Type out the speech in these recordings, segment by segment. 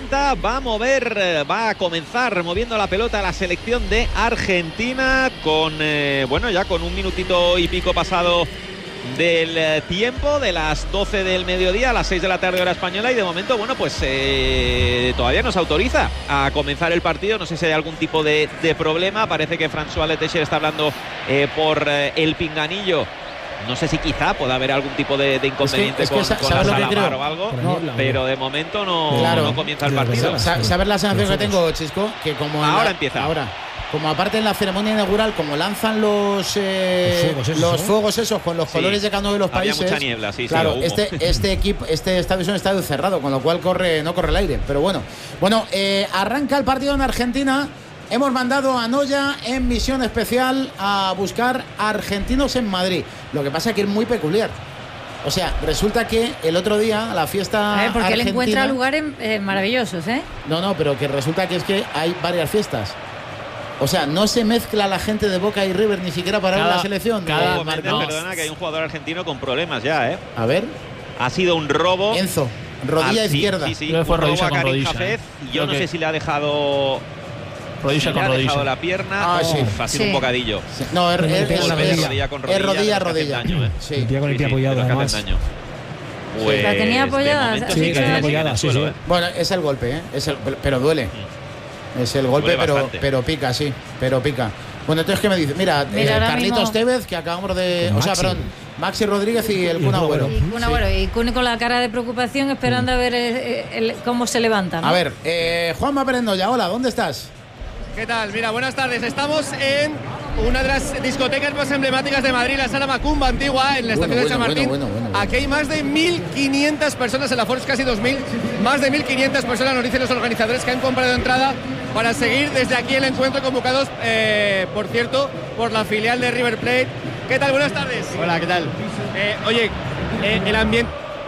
levanta, va a comenzar moviendo la pelota a la selección de Argentina con, ya con un minutito y pico pasado del tiempo, de las 12 del mediodía a las 6 de la tarde hora española, y de momento, todavía no se autoriza a comenzar el partido. No sé si hay algún tipo de problema. Parece que François Letexer está hablando por el pinganillo. No sé si quizá pueda haber algún tipo de inconveniente con la Salamar o algo, pero de momento no comienza el partido. ¿Sabes la sensación que tengo, Chisco? Que como empieza. Como aparte en la ceremonia inaugural, como lanzan los fuegos esos con los colores de cada uno de los países. Había mucha niebla, claro, este estadio es un estadio cerrado, con lo cual no corre el aire. Pero bueno, arranca el partido en Argentina. Hemos mandado a Noya en misión especial a buscar argentinos en Madrid. Lo que pasa es que es muy peculiar. O sea, resulta que el otro día la fiesta porque argentina, él encuentra lugares maravillosos, ¿eh? No, pero que resulta que es que hay varias fiestas. O sea, no se mezcla la gente de Boca y River ni siquiera para ver la selección. Perdona, que hay un jugador argentino con problemas ya, ¿eh? A ver. Ha sido un robo. Enzo, rodilla izquierda. Sí, un robo a Karim Hafez. Yo no sé si le ha dejado... Rodilla con rodilla. Dejado la pierna. Ha sido un bocadillo. Sí. No, es rodilla con rodilla. Sí. El pie con el pie apoyado, además. La tenía apoyada. Sí, la tenía apoyada, sí. Bueno, es el golpe, pero duele. Es el golpe, pero pica, sí. Pero pica. Bueno, entonces, ¿qué me dice? Mira Carlitos Tevez, que acabamos de... Maxi Rodríguez y el Kun Agüero. Y Kun con la cara de preocupación, esperando a ver cómo se levanta, ¿no? A ver, Juanma Pérez Noya, hola, ¿dónde estás? ¿Qué tal? Mira, buenas tardes. Estamos en una de las discotecas más emblemáticas de Madrid, la Sala Macumba antigua, en la estación de San Martín. Aquí hay más de 1.500 personas, el aforo es casi 2.000. Más de 1.500 personas, nos dicen los organizadores, que han comprado entrada para seguir desde aquí el encuentro, convocados, por cierto, por la filial de River Plate. ¿Qué tal? Buenas tardes. Hola, ¿qué tal? El ambiente...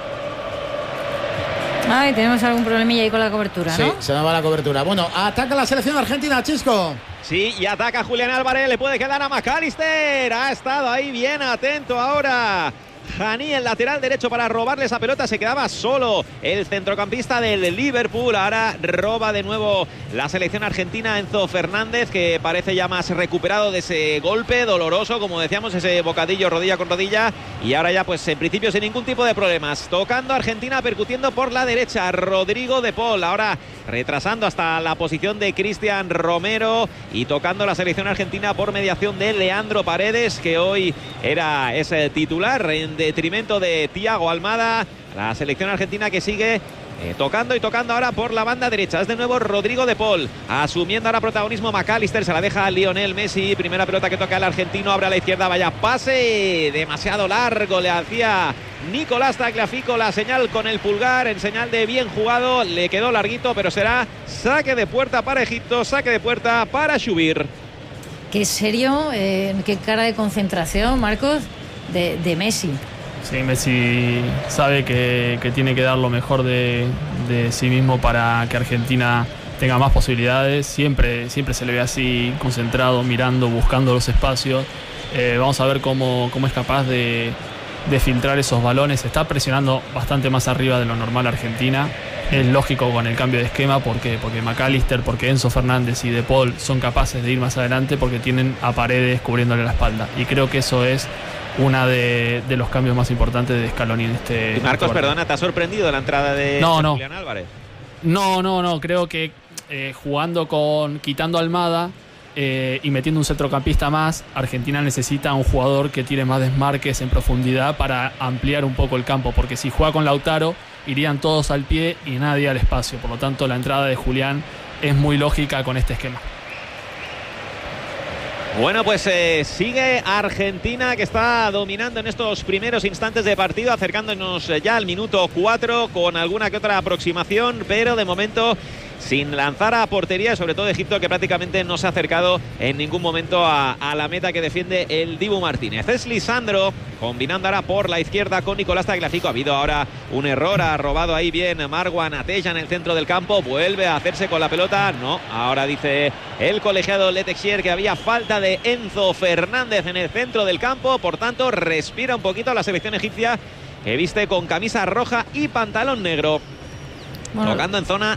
Ay, tenemos algún problemilla ahí con la cobertura, ¿no? Sí, se nos va la cobertura. Bueno, ataca la selección argentina, Chisco. Sí, y ataca Julián Álvarez, le puede quedar a McAllister. Ha estado ahí bien atento ahora Janí, el lateral derecho, para robarle esa pelota. Se quedaba solo el centrocampista del Liverpool. Ahora roba de nuevo la selección argentina, Enzo Fernández, que parece ya más recuperado de ese golpe doloroso, como decíamos, ese bocadillo rodilla con rodilla. Y ahora ya, pues en principio sin ningún tipo de problemas. Tocando Argentina, percutiendo por la derecha Rodrigo de Paul. Ahora retrasando hasta la posición de Cristian Romero, y tocando la selección argentina por mediación de Leandro Paredes, que hoy es titular en detrimento de Thiago Almada. La selección argentina que sigue tocando ahora por la banda derecha. Es de nuevo Rodrigo de Paul, asumiendo ahora protagonismo McAllister. Se la deja a Lionel Messi. Primera pelota que toca el argentino, abre a la izquierda, vaya pase demasiado largo, le hacía Nicolás Tagliafico la señal con el pulgar, en señal de bien jugado. Le quedó larguito, pero será saque de puerta para Egipto, saque de puerta para Shubir. Qué serio, qué cara de concentración, Marcos, de Messi. Sí, Messi sabe que tiene que dar lo mejor de sí mismo para que Argentina tenga más posibilidades. Siempre se le ve así, concentrado, mirando, buscando los espacios. Vamos a ver cómo es capaz de filtrar esos balones. Está presionando bastante más arriba de lo normal Argentina. Es lógico con el cambio de esquema, porque McAllister, porque Enzo Fernández y De Paul son capaces de ir más adelante, porque tienen a Paredes cubriéndole la espalda. Y creo que eso es una de los cambios más importantes de Scaloni en este... Marcos, perdona, ¿te ha sorprendido la entrada de Julián Álvarez? No, creo que quitando a Almada y metiendo un centrocampista más, Argentina necesita un jugador que tire más desmarques en profundidad para ampliar un poco el campo, porque si juega con Lautaro irían todos al pie y nadie al espacio. Por lo tanto, la entrada de Julián es muy lógica con este esquema. Bueno, pues sigue Argentina, que está dominando en estos primeros instantes de partido, acercándonos ya al minuto 4 con alguna que otra aproximación, pero de momento sin lanzar a portería, sobre todo Egipto, que prácticamente no se ha acercado en ningún momento a la meta que defiende el Dibu Martínez. Es Lisandro, combinando ahora por la izquierda con Nicolás Tagliafico. Ha habido ahora un error, ha robado ahí bien Marwan Atella en el centro del campo, vuelve a hacerse con la pelota. No, ahora dice el colegiado Letexer que había falta de Enzo Fernández en el centro del campo, por tanto respira un poquito la selección egipcia, que viste con camisa roja y pantalón negro. Bueno, tocando en zona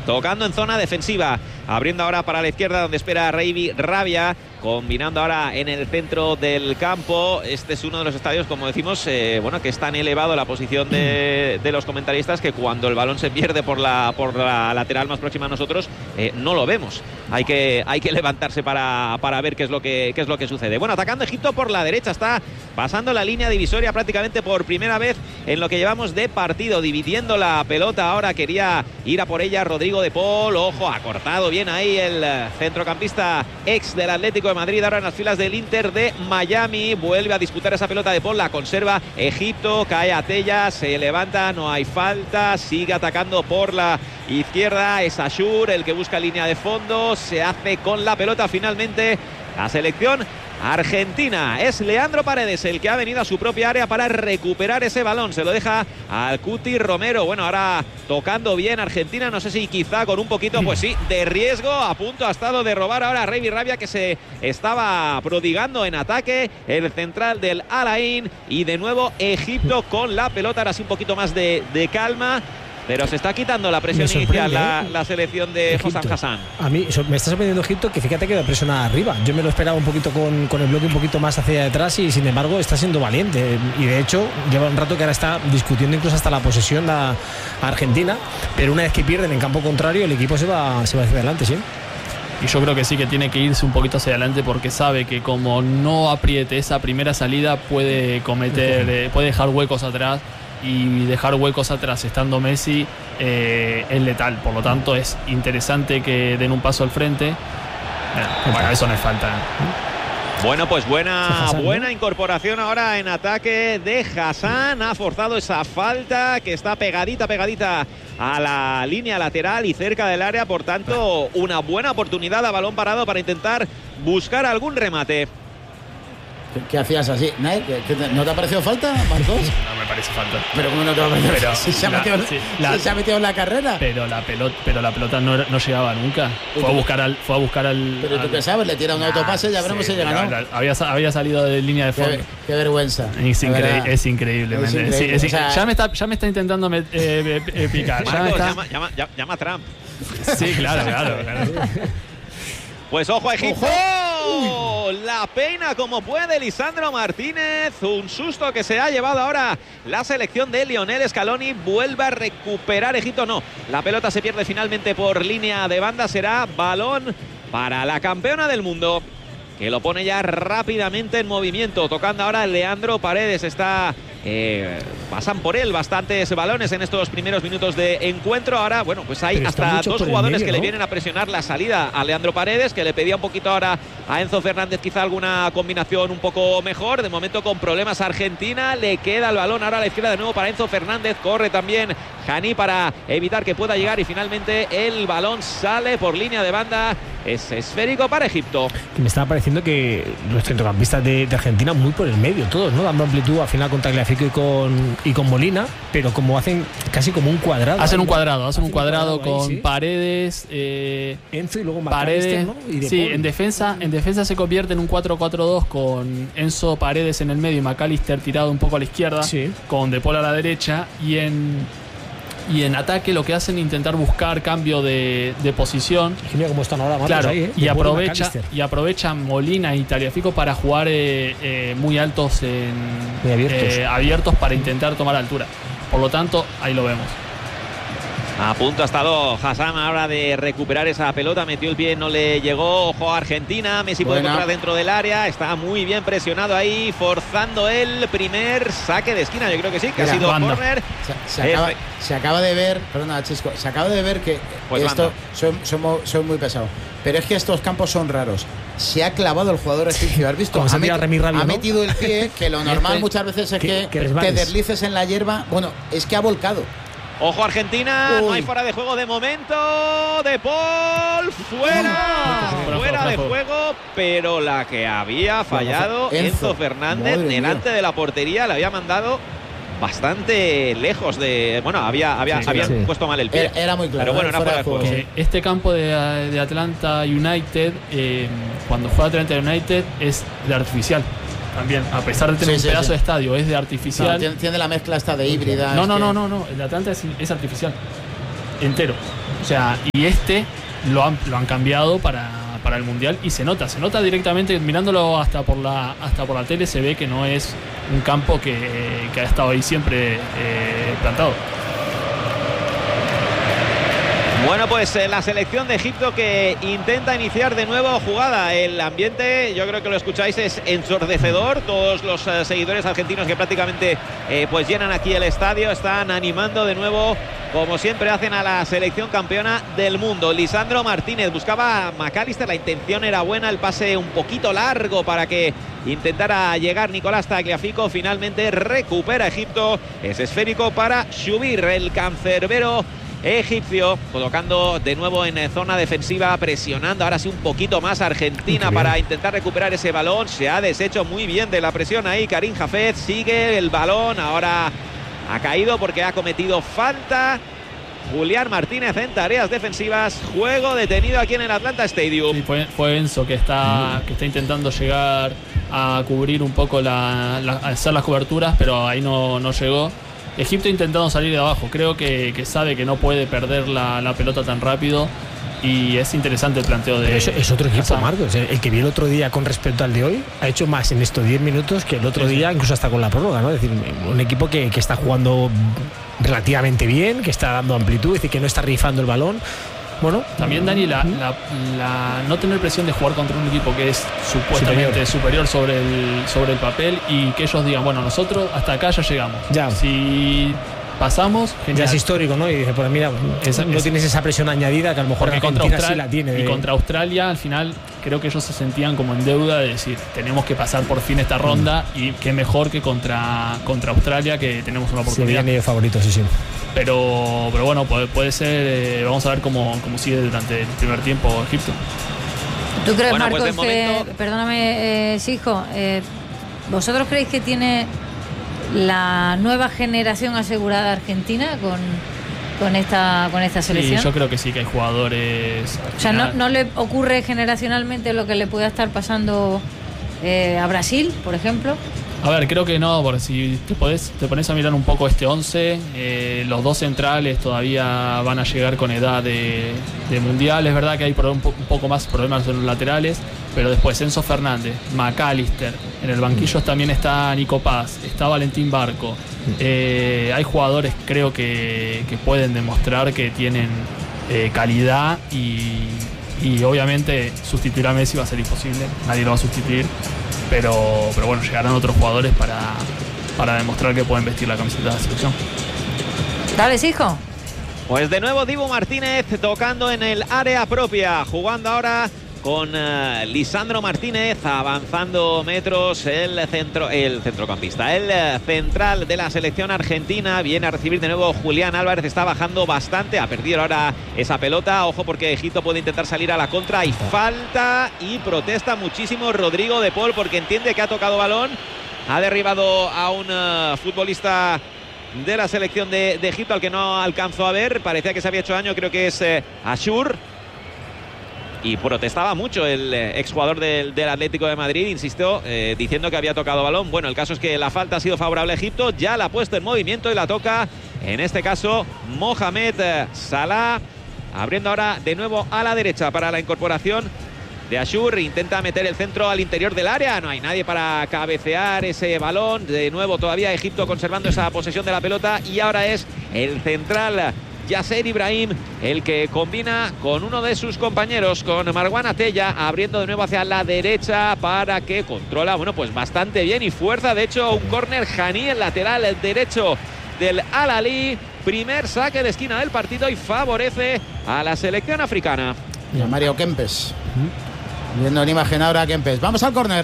tocando en zona defensiva, abriendo ahora para la izquierda donde espera Reivi Rabia, combinando ahora en el centro del campo. Este es uno de los estadios, como decimos, que es tan elevado la posición de los comentaristas que cuando el balón se pierde por la lateral más próxima a nosotros, no lo vemos. Hay que levantarse para ver qué es lo que sucede. Bueno, atacando Egipto por la derecha, está pasando la línea divisoria prácticamente por primera vez en lo que llevamos de partido, dividiendo la pelota. Ahora quería ir a por ella Rodrigo de Paul. Ojo, ha cortado bien ahí el centrocampista ex del Atlético de Madrid, ahora en las filas del Inter de Miami. Vuelve a disputar esa pelota de Paul, la conserva Egipto, cae a Tella, se levanta, no hay falta, sigue atacando por la izquierda. Es Ashur el que busca línea de fondo, se hace con la pelota finalmente la selección argentina. Es Leandro Paredes el que ha venido a su propia área para recuperar ese balón. Se lo deja al Cuti Romero. Bueno, ahora tocando bien Argentina. No sé si quizá con un poquito, pues sí, de riesgo. A punto ha estado de robar ahora a Reivi Rabia, que se estaba prodigando en ataque. El central del Al Ain. Y de nuevo Egipto con la pelota. Ahora sí un poquito más de calma. Pero se está quitando la presión inicial la selección de Hossam Hassan. A mí me está sorprendiendo Egipto, que fíjate que va presionada arriba. Yo me lo esperaba un poquito con el bloque un poquito más hacia detrás y sin embargo está siendo valiente. Y de hecho lleva un rato que ahora está discutiendo incluso hasta la posesión a Argentina. Pero una vez que pierden en campo contrario, el equipo se va hacia adelante, sí. Y yo creo que sí, que tiene que irse un poquito hacia adelante porque sabe que como no apriete esa primera salida puede dejar huecos atrás. Y dejar huecos atrás estando Messi es letal. Por lo tanto es interesante que den un paso al frente. Bueno, eso no es falta. Bueno, pues buena incorporación ahora en ataque de Hassan. Ha forzado esa falta que está pegadita a la línea lateral y cerca del área. Por tanto, una buena oportunidad a balón parado para intentar buscar algún remate. ¿Qué hacías así? ¿No te ha parecido falta, Marcos? No me parece falta. ¿Pero cómo no te va a parecer? Pero si se ha metido en la carrera. Pero la pelota no llegaba nunca. Fue a buscar al. Pero tú qué sabes, le tira un autopase y ya veremos si llega, ¿no? Había salido de línea de fondo. Qué vergüenza. Es increíble. O sea, ya me está intentando picar. Marcos, llama a Trump. Sí, claro. Pues ojo a Egipto. La peina como puede Lisandro Martínez. Un susto que se ha llevado ahora la selección de Lionel Scaloni. Vuelve a recuperar Egipto. No, la pelota se pierde finalmente por línea de banda. Será balón para la campeona del mundo, que lo pone ya rápidamente en movimiento. Tocando ahora Leandro Paredes. Pasan por él bastantes balones en estos primeros minutos de encuentro. Ahora, bueno, pues hay hasta dos jugadores que le vienen a presionar la salida a Leandro Paredes, que le pedía un poquito ahora a Enzo Fernández quizá alguna combinación un poco mejor. De momento con problemas Argentina. Le queda el balón ahora a la izquierda de nuevo para Enzo Fernández. Corre también Hani para evitar que pueda llegar y finalmente el balón sale por línea de banda. Es esférico para Egipto. Me estaba pareciendo que los centrocampistas de Argentina muy por el medio, todos, ¿no? Dando amplitud al final con Tagliafico y con Molina, pero como hacen casi como un cuadrado. Hacen un cuadrado con sí. Paredes, Enzo y luego Paredes, ¿no? Y sí, en defensa se convierte en un 4-4-2 con Enzo, Paredes en el medio y McAllister tirado un poco a la izquierda, sí, con De Paul a la derecha, y en ataque lo que hacen es intentar buscar cambio de posición. Mira cómo están ahora, claro, ahí, y aprovechan Molina y Tagliafico para jugar muy altos, muy abiertos para intentar tomar altura. Por lo tanto, ahí lo vemos. A punto ha estado Hassan ahora de recuperar esa pelota. Metió el pie, no le llegó. Ojo a Argentina. Messi puede encontrar dentro del área. Está muy bien presionado ahí, forzando el primer saque de esquina. Yo creo que sí, que ha sido córner. Se acaba de ver, perdona, Chisco, se acaba de ver que pues esto son muy pesados. Pero es que estos campos son raros. Se ha clavado el jugador egipcio. ¿Has visto? Ha metido el pie, que lo normal muchas veces es que te deslices en la hierba. Bueno, es que ha volcado. Ojo Argentina, no hay fuera de juego de momento. De Paul, fuera de juego, pero la que había fallado Enzo Fernández delante de la portería, la había mandado bastante lejos de. Bueno, habían puesto mal el pie. Era muy claro. Pero bueno, era fuera de juego. Este campo de Atlanta United, cuando juega Atlanta United, es de artificial. También, a pesar de tener un pedazo de estadio, es de artificial. No, tiene la mezcla esta de híbrida. No, el de Atlanta es artificial. Entero. O sea, y lo han cambiado para el Mundial y se nota directamente, mirándolo hasta por la tele, se ve que no es un campo que ha estado ahí siempre plantado. Bueno, pues la selección de Egipto que intenta iniciar de nuevo jugada. El ambiente, yo creo que lo escucháis, es ensordecedor. Todos los seguidores argentinos que prácticamente pues llenan aquí el estadio están animando de nuevo, como siempre hacen, a la selección campeona del mundo. Lisandro Martínez buscaba a McAllister, la intención era buena, el pase un poquito largo para que intentara llegar Nicolás Tagliafico. Finalmente recupera Egipto, es esférico para Shubir, el cancerbero egipcio, colocando de nuevo en zona defensiva, presionando ahora sí un poquito más Argentina para intentar recuperar ese balón. Se ha deshecho muy bien de la presión ahí Karim Jafet, sigue el balón, ahora ha caído porque ha cometido falta Julián Martínez en tareas defensivas. Juego detenido aquí en el Atlanta Stadium. Sí, fue Enzo que está intentando llegar a cubrir un poco a hacer las coberturas, pero ahí no llegó. Egipto intentando salir de abajo, creo que sabe que no puede perder la pelota tan rápido, y es interesante el planteo de... Es otro equipo, Marcos, el que vi el otro día con respecto al de hoy, ha hecho más en estos 10 minutos que el otro día, incluso hasta con la prórroga, ¿no? Es decir, un equipo que está jugando relativamente bien, que está dando amplitud, es decir, que no está rifando el balón. Bueno, también Dani, la no tener presión de jugar contra un equipo que es supuestamente superior sobre el papel, y que ellos digan, bueno, nosotros hasta acá ya llegamos. Ya. Si pasamos, genial. Ya es histórico, ¿no? Y dice, pues mira, no tienes esa presión añadida que a lo mejor Argentina sí la tiene. Y contra Australia, al final, creo que ellos se sentían como en deuda de decir, tenemos que pasar por fin esta ronda, y qué mejor que contra Australia, que tenemos una oportunidad. Sí, bien favorito, sí. Pero bueno, puede ser, vamos a ver cómo sigue durante el primer tiempo Egipto. ¿Tú crees, bueno, Marcos, pues perdóname, Sijo, vosotros creéis que tiene la nueva generación asegurada Argentina con esta selección? Sí, yo creo que sí, que hay jugadores... O sea, ¿no le ocurre generacionalmente lo que le pueda estar pasando a Brasil, por ejemplo? A ver, creo que no, porque si te pones a mirar un poco este 11, los dos centrales todavía van a llegar con edad de mundial. Es verdad que hay un poco más problemas en los laterales, pero después Enzo Fernández, McAllister, en el banquillo también está Nico Paz, está Valentín Barco. Hay jugadores, creo que pueden demostrar que tienen calidad, y obviamente sustituir a Messi va a ser imposible, nadie lo va a sustituir. Pero bueno, llegarán otros jugadores para demostrar que pueden vestir la camiseta de la selección. Dale, hijo. Pues de nuevo Dibu Martínez tocando en el área propia, jugando ahora con Lisandro Martínez, avanzando metros el centrocampista, el central de la selección argentina. Viene a recibir de nuevo Julián Álvarez, está bajando bastante, ha perdido ahora esa pelota. Ojo, porque Egipto puede intentar salir a la contra, y falta, y protesta muchísimo Rodrigo de Paul porque entiende que ha tocado balón. Ha derribado a un futbolista de la selección de Egipto, al que no alcanzó a ver, parecía que se había hecho daño, creo que es Ashur. Y protestaba mucho el exjugador del Atlético de Madrid, insistió, diciendo que había tocado balón. Bueno, el caso es que la falta ha sido favorable a Egipto, ya la ha puesto en movimiento y la toca, en este caso, Mohamed Salah, abriendo ahora de nuevo a la derecha para la incorporación de Ashur. Intenta meter el centro al interior del área, no hay nadie para cabecear ese balón. De nuevo todavía Egipto conservando esa posesión de la pelota, y ahora es el central Yasser Ibrahim el que combina con uno de sus compañeros, con Marwan Atella, abriendo de nuevo hacia la derecha para que controla, bueno, pues bastante bien y fuerza. De hecho, un córner, Hani, el lateral derecho del Al-Ahly. Primer saque de esquina del partido y favorece a la selección africana. Y a Mario Kempes. Viendo en imagen ahora a Kempes. Vamos al córner.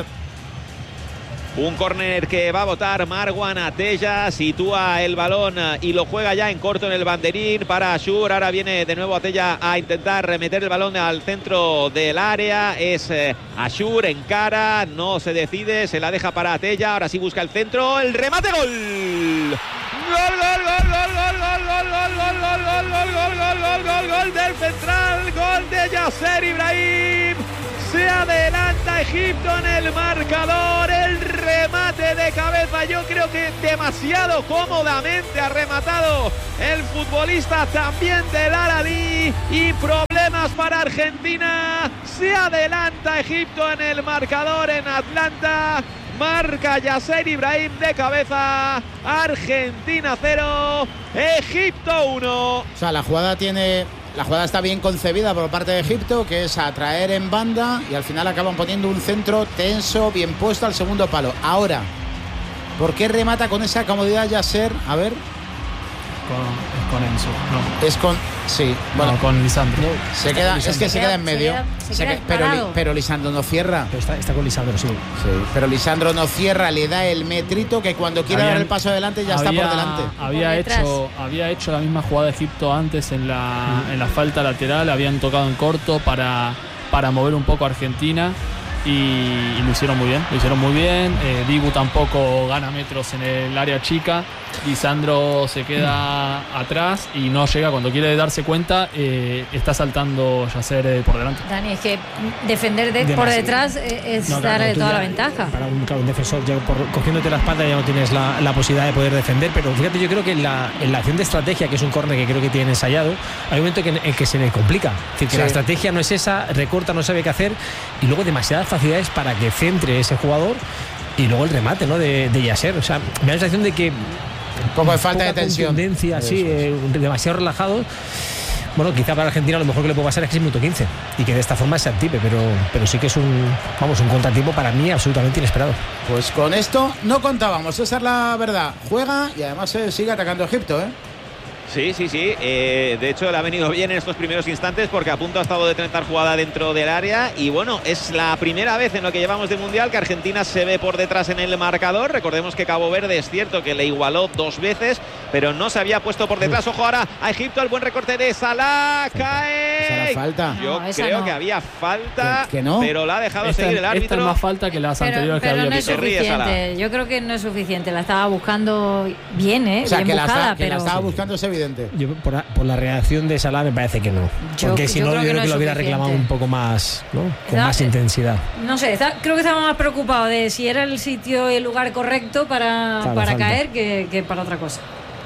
Un córner que va a botar Marwan Atella, sitúa el balón y lo juega ya en corto en el banderín para Ashur. Ahora viene de nuevo Atella a intentar meter el balón al centro del área. Es Ashur, encara, no se decide, se la deja para Atella. Ahora sí busca el centro, el remate, gol. Gol, gol, gol, gol, gol, gol, gol, gol, gol, gol, gol, gol, gol, gol, gol del central, gol de Yasser Ibrahim. Se adelanta Egipto en el marcador. El remate remate de cabeza, yo creo que demasiado cómodamente ha rematado el futbolista también del Al-Ahly, y problemas para Argentina. Se adelanta Egipto en el marcador en Atlanta. Marca Yasser Ibrahim de cabeza. Argentina 0, Egipto 1. O sea, la jugada está bien concebida por parte de Egipto, que es atraer en banda, y al final acaban poniendo un centro tenso, bien puesto al segundo palo. Ahora, ¿por qué remata con esa comodidad Yasser? A ver. Con Enzo, no. Es con... Sí, bueno. No, con Lisandro. No, se queda en medio. Pero Lisandro no cierra. Pero está con Lisandro, sí. Pero Lisandro no cierra, le da el metrito que cuando quiere dar el paso adelante ya está por delante. Había hecho la misma jugada de Egipto antes en la falta lateral, habían tocado en corto para mover un poco a Argentina. Y lo hicieron muy bien. Dibu tampoco gana metros en el área chica. Lisandro se queda atrás y no llega. Cuando quiere darse cuenta, está saltando Yasser por delante. Dani, es que defender por detrás es darle toda la ventaja. Para un defensor, ya cogiéndote la espalda ya no tienes la posibilidad de poder defender. Pero fíjate, yo creo que en la acción de estrategia, que es un córner que creo que tiene ensayado, hay un momento en que se le complica. Es decir, que la estrategia no es esa, recorta, no sabe qué hacer, y luego demasiadas facilidades para que centre ese jugador, y luego el remate, ¿no?, de Yasser. O sea, me da la sensación de que un poco de falta de tensión, demasiado relajado. Bueno, quizá para Argentina lo mejor que le puede pasar es que es minuto 15 y que de esta forma se active, pero sí que es un contratiempo para mí absolutamente inesperado. Pues con esto no contábamos, esa es la verdad. Juega y además sigue atacando a Egipto, ¿eh? Sí. De hecho, le ha venido bien en estos primeros instantes porque a punto ha estado de tentar jugada dentro del área. Y bueno, es la primera vez en lo que llevamos de Mundial que Argentina se ve por detrás en el marcador. Recordemos que Cabo Verde es cierto que le igualó 2 veces, pero no se había puesto por detrás. Ojo ahora a Egipto, el buen recorte de Salah. Cae. Esa falta. Yo creo que había falta, que no, pero la ha dejado seguir el árbitro. Esta es más falta que las anteriores que había no es suficiente. Yo creo que no es suficiente. La estaba buscando bien, O sea, bien que buscada, la estaba buscando es evidente. Yo, por la reacción de Salah me parece que no. Porque si no, yo creo que lo hubiera reclamado un poco más, ¿no? Con más intensidad. No sé, creo que estaba más preocupado de si era el sitio y el lugar correcto para caer que para otra cosa.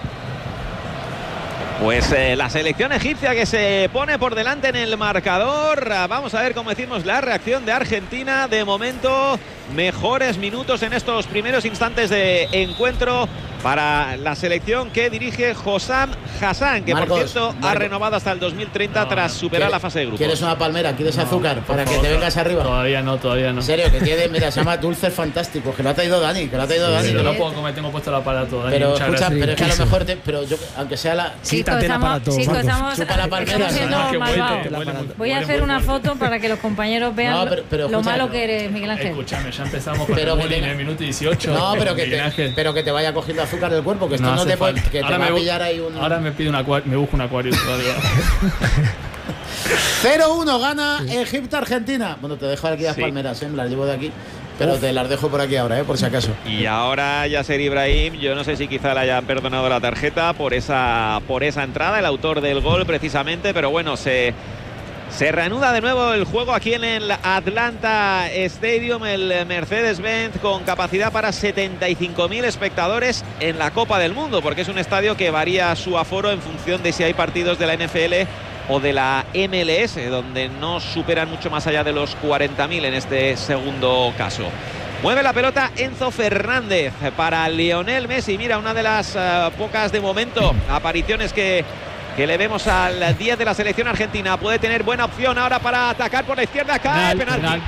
Pues la selección egipcia que se pone por delante en el marcador. Vamos a ver, como decimos, la reacción de Argentina. De momento, mejores minutos en estos primeros instantes de encuentro para la selección que dirige Hossam Hassan, que Marcos, por cierto ha renovado hasta el 2030 tras superar la fase de grupos. ¿Quieres una palmera? ¿Quieres azúcar para que te vengas arriba? Todavía no. En serio, que tiene, mira, se llama Dulces Fantásticos, que lo ha traído Dani, Pero no puedo comer, tengo puesto el aparato, Dani. Pero escucha, pero es que a lo mejor pero yo, aunque sea la... Quítate el aparato, chupa la palmera. Voy a hacer una foto para que los compañeros vean lo malo que eres, Miguel Ángel. Escúchame, ya empezamos con el bullying en el minuto 18. No, pero que te vaya cogiendo azúcar del cuerpo, que esto no te puede, que te va a pillar ahí un... Ahora me busco un acuario todavía. 0-1 gana Egipto-Argentina. Bueno, te dejo aquí las palmeras, me las llevo de aquí, pero te las dejo por aquí ahora, por si acaso. Y ahora Yasser Ibrahim, yo no sé si quizá le hayan perdonado la tarjeta por esa entrada, el autor del gol precisamente, pero bueno, se reanuda de nuevo el juego aquí en el Atlanta Stadium, el Mercedes-Benz, con capacidad para 75.000 espectadores en la Copa del Mundo, porque es un estadio que varía su aforo en función de si hay partidos de la NFL o de la MLS, donde no superan mucho más allá de los 40.000 en este segundo caso. Mueve la pelota Enzo Fernández para Lionel Messi. Mira, una de las pocas de momento apariciones que le vemos al 10 de la selección argentina. Puede tener buena opción ahora para atacar por la izquierda. Cae, penalti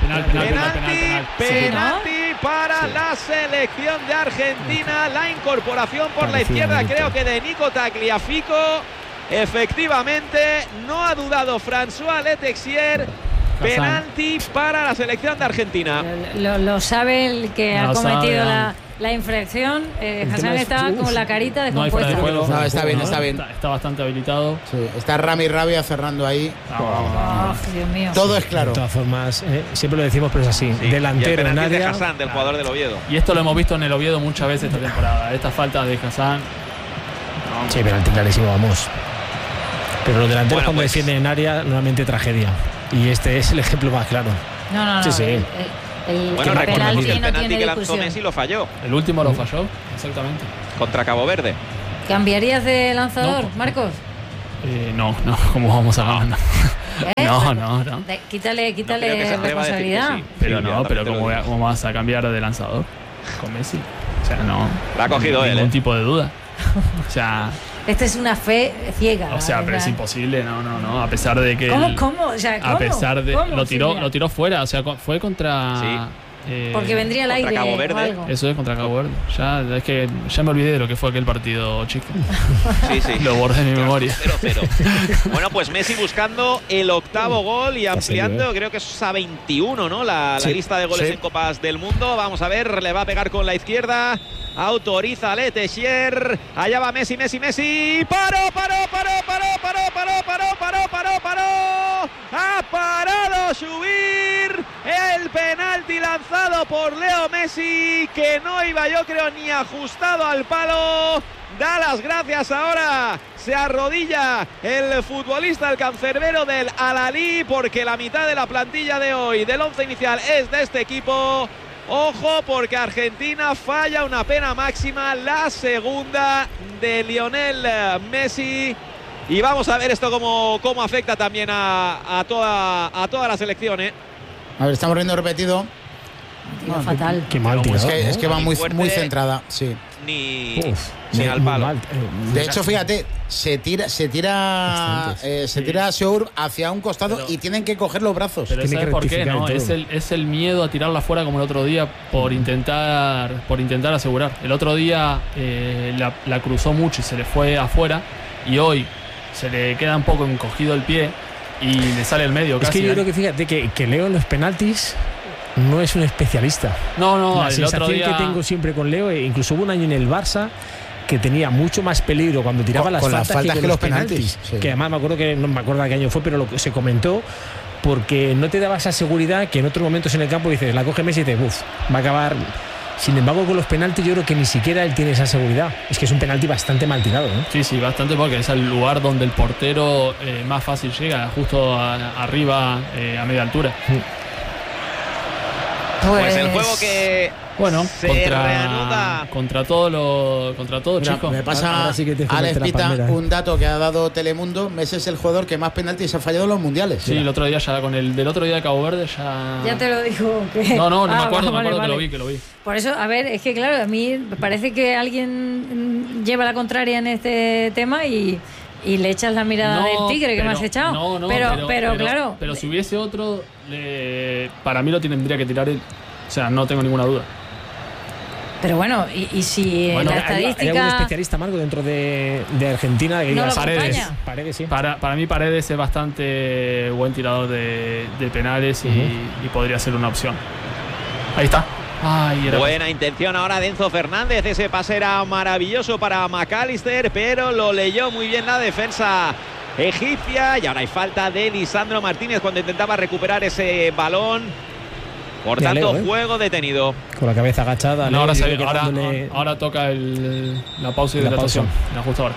para la selección de Argentina. La incorporación por la izquierda, creo que de Nico Tagliafico. Efectivamente, no ha dudado François Letexier. Penalti para la selección de Argentina. Lo sabe el que ha cometido la infracción. Hassan está con la carita descompuesta. No, está bien. Está bastante habilitado. Sí, está Rami Rabia cerrando ahí. Dios mío. Todo es claro. De todas formas, siempre lo decimos, pero es así. Delantero en área. De Hassan, del jugador del Oviedo. Y esto lo hemos visto en el Oviedo muchas veces esta temporada. Esta falta de Hassan. Sí, penalti clarísimo, vamos. Pero los delanteros cuando defienden en área, normalmente tragedia. Y este es el ejemplo más claro. No. Sí. Bueno, recordemos que el no penalti tiene que lanzó discusión. Messi lo falló. El último lo falló, exactamente. Contra Cabo Verde. ¿Cambiarías de lanzador, No, Marcos? No, ¿cómo vamos a ganar? No. Quítale No creo que se atreva a decir que responsabilidad. sí. Pero Sí, no, ya pero también te lo digo. ¿cómo vas a cambiar de lanzador con Messi? O sea, no. La ha cogido él, Ningún tipo de duda. O sea, Esta es una fe ciega. pero es ¿verdad? imposible, no. A pesar de que. ¿Cómo? O sea, ¿cómo? A pesar de. ¿Cómo, Lo Silvia? tiró fuera, o sea, fue contra. Sí. Porque vendría al contra aire. Cabo o Verde. algo. Eso es contra Cabo Verde. Es que ya me olvidé de lo que fue aquel partido, chico. Sí. Lo borré de mi memoria. 0-0. Bueno, pues Messi buscando el octavo gol y ampliando, serio, creo que es a 21, ¿no? La Sí, lista de goles sí. en Copas del Mundo. Vamos a ver, le va a pegar con la izquierda. Autoriza Letexier. Allá va Messi. ¡Paró! ¡Ha parado subir! El penalti lanzado por Leo Messi, que no iba, yo creo, ni ajustado al palo. Da las gracias ahora. Se arrodilla el futbolista, el cancerbero del Al-Ahly, porque la mitad de la plantilla de hoy, del once inicial, es de este equipo. Ojo, porque Argentina falla una pena máxima, la segunda de Lionel Messi. Y vamos a ver esto cómo afecta también a toda la selección, ¿eh? A ver, estamos viendo repetido. Tiro fatal. Qué mal Pero tirado, Es que va Ni muy, fuerte. muy centrada, sí. Ni Muy al palo. mal. De hecho, fíjate, se tira Seur hacia un costado y tienen que coger los brazos. Pero Tiene ¿sabes que por qué? rectificar No, en todo. es el miedo a tirarla fuera como el otro día por intentar asegurar. El otro día la cruzó mucho y se le fue afuera, y hoy se le queda un poco encogido el pie y le sale el medio Es casi. que yo creo que fíjate que Leo en los penaltis no es un especialista. No, La el sensación otro día que tengo siempre con Leo, incluso hubo un año en el Barça que tenía mucho más peligro cuando tiraba Con las faltas que que los los penaltis, sí. Que además me acuerdo que no me acuerdo de qué año fue, pero se comentó porque no te daba esa seguridad que en otros momentos en el campo dices, la coge Messi y te va a acabar. Sin embargo, con los penaltis yo creo que ni siquiera él tiene esa seguridad. Es que es un penalti bastante mal tirado, ¿no? Sí, bastante, porque es el lugar donde el portero más fácil llega, justo arriba, a media altura. Pues el juego que Bueno, se reanuda. contra todo, Mira, chico. me pasa Ahora sí que te Alex comete la Pita palmera, un dato que ha dado Telemundo. Messi es el jugador que más penaltis ha fallado en los mundiales. Sí, el otro día ya con el del otro día de Cabo Verde ya. Ya te lo digo. Que... No, me Ah, acuerdo vale. que lo vi. Por eso, a ver, es que claro, a mí me parece que alguien lleva la contraria en este tema y le echas la mirada del tigre que me has echado. Pero claro. Pero si hubiese otro, para mí lo tendría que tirar él. O sea, no tengo ninguna duda. Pero bueno, y si Bueno, la ¿Hay algún estadística. especialista, Marco, dentro de Argentina? Que No digas, lo Paredes. acompaña. Paredes, sí. Para mí Paredes es bastante buen tirador de penales y podría ser una opción. Ahí está. Ay, Buena intención ahora de Enzo Fernández. Ese pase era maravilloso para McAllister, pero lo leyó muy bien la defensa egipcia. Y ahora hay falta de Lisandro Martínez cuando intentaba recuperar ese balón. Por Ya tanto, Leo, juego detenido. Con la cabeza agachada. No, Leo, yo creo que ahora dándole- toca la pausa y La hidratación. pausa. La justo ahora.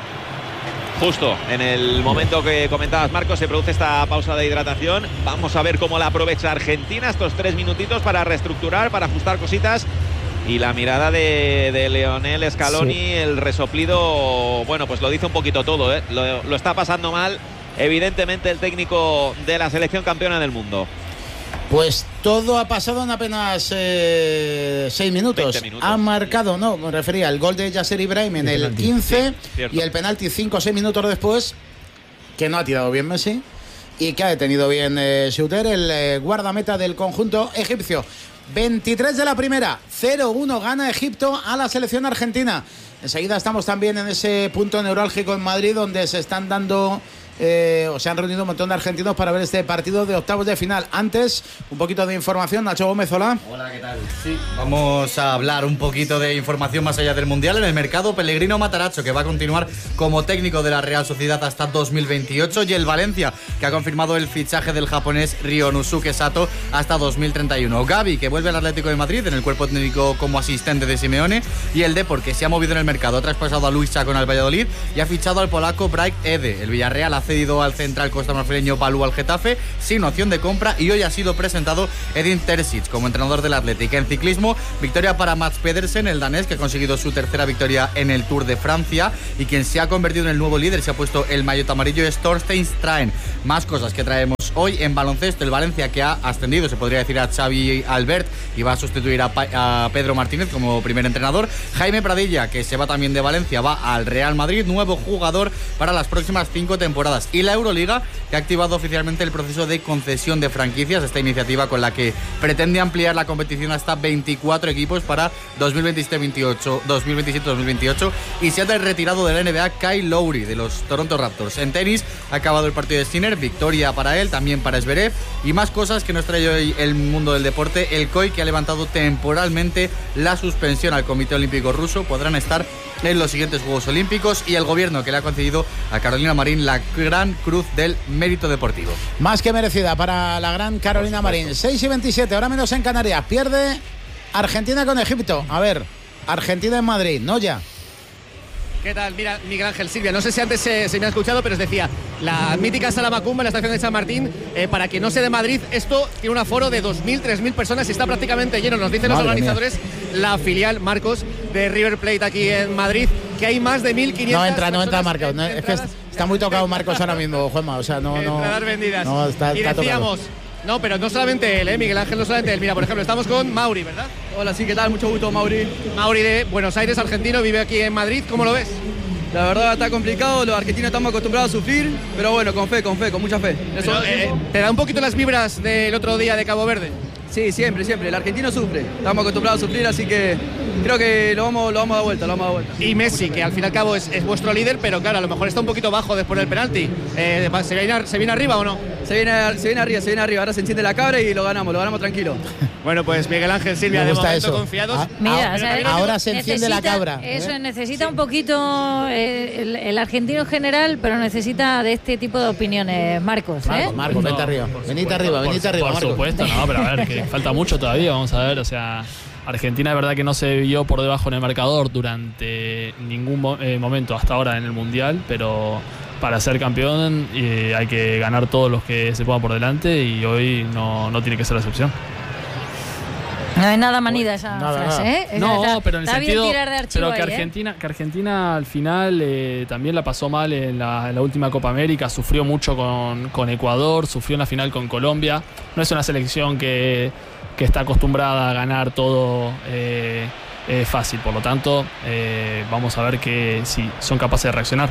Justo en el momento que comentabas, Marcos, se produce esta pausa de hidratación. Vamos a ver cómo la aprovecha Argentina estos 3 minutitos para reestructurar, para ajustar cositas. Y la mirada de Lionel Scaloni, Sí. el resoplido, bueno, pues lo dice un poquito todo, ¿eh? Lo está pasando mal, evidentemente, el técnico de la selección campeona del mundo. Pues todo ha pasado en apenas 6 minutos. 20 minutos. Ha marcado, no, me refería al gol de Yasser Ibrahim en Y el el penalti. 15 Sí, cierto. y el penalti 5 o 6 minutos después, que no ha tirado bien Messi y que ha detenido bien Schütter, el guardameta del conjunto egipcio. 23 de la primera, 0-1 gana Egipto a la selección argentina. Enseguida estamos también en ese punto neurálgico en Madrid donde se están dando o se han reunido un montón de argentinos para ver este partido de octavos de final. Antes, un poquito de información. Nacho Gómez, hola. Hola, ¿qué tal? Sí, vamos a hablar un poquito de información más allá del Mundial. En el mercado, Pellegrino Matarazzo, que va a continuar como técnico de la Real Sociedad hasta 2028, y el Valencia, que ha confirmado el fichaje del japonés Ryonosuke Sato hasta 2031. Gavi, que vuelve al Atlético de Madrid en el cuerpo técnico como asistente de Simeone, y el Depor, que se ha movido en el mercado, ha traspasado a Luis Chacón al Valladolid y ha fichado al polaco Bright Ede. El Villarreal ha cedido al central costarricense Balú al Getafe sin opción de compra, y hoy ha sido presentado Edin Terzic como entrenador del Athletic. En ciclismo, victoria para Mats Pedersen, el danés, que ha conseguido su tercera victoria en el Tour de Francia, y quien se ha convertido en el nuevo líder, se ha puesto el maillot amarillo, es Thorstein Straen. Más cosas que traemos hoy en baloncesto: el Valencia, que ha ascendido, se podría decir, a Xavi Albert y va a sustituir a Pedro Martínez como primer entrenador. Jaime Pradilla, que se va también de Valencia, va al Real Madrid, nuevo jugador para las próximas 5 temporadas. Y la Euroliga, que ha activado oficialmente el proceso de concesión de franquicias, esta iniciativa con la que pretende ampliar la competición hasta 24 equipos para 2027-2028, y se ha retirado de la NBA Kyle Lowry de los Toronto Raptors. En tenis, ha acabado el partido de Sinner, victoria para él, también para Zverev, y más cosas que nos trae hoy el mundo del deporte. El COI, que ha levantado temporalmente la suspensión al Comité Olímpico Ruso, podrán estar en los siguientes Juegos Olímpicos, y el gobierno, que le ha concedido a Carolina Marín la Gran Cruz del Mérito Deportivo. Más que merecida para la gran Carolina Marín. 6:27, ahora menos en Canarias. Pierde Argentina con Egipto. A ver, Argentina en Madrid, ¿no ya? ¿Qué tal? Mira, Miguel Ángel, Silvia, no sé si antes se me ha escuchado, pero os decía, la mítica Sala Macumba en la estación de San Martín, para que no sea de Madrid, esto tiene un aforo de 2.000, 3.000 personas y está prácticamente lleno. Nos dicen los organizadores, la filial Marcos de River Plate aquí en Madrid, que hay más de 1.500. No entra Marcos, no, es que está muy tocado Marcos ahora mismo, Juanma, o sea, no. Entradas vendidas. No, está decíamos, tocado. No, pero no solamente él, Miguel Ángel, no solamente él. Mira, por ejemplo, estamos con Mauri, ¿verdad? Hola, sí, ¿qué tal? Mucho gusto, Mauri. Mauri de Buenos Aires, argentino, vive aquí en Madrid. ¿Cómo lo ves? La verdad está complicado, los argentinos estamos acostumbrados a sufrir, pero bueno, con fe, con mucha fe. Eso, ¿te da un poquito las vibras del otro día de Cabo Verde? Sí, siempre, el argentino sufre, estamos acostumbrados a sufrir, así que creo que lo vamos a dar vuelta, Y Messi, que al fin y al cabo es vuestro líder, pero claro, a lo mejor está un poquito bajo después del penalti. ¿Se viene arriba o no? Se viene arriba, ahora se enciende la cabra y lo ganamos tranquilo. Bueno, pues Miguel Ángel, Silvia, de momento confiados. Mira, ahora se enciende la cabra. Eso, necesita un poquito el argentino en general, pero necesita de este tipo de opiniones, Marcos. Marcos, vente arriba. Venite arriba. Por supuesto, no, pero a ver, que falta mucho todavía, vamos a ver, o sea, Argentina es verdad que no se vio por debajo en el marcador durante ningún momento hasta ahora en el Mundial, pero para ser campeón hay que ganar todos los que se pongan por delante, y hoy no tiene que ser la excepción. No hay nada manida esa frase, ¿eh? No, pero en el sentido, pero que Argentina al final también la pasó mal en la última Copa América, sufrió mucho con Ecuador, sufrió en la final con Colombia. No es una selección que está acostumbrada a ganar todo fácil, por lo tanto vamos a ver que si son capaces de reaccionar.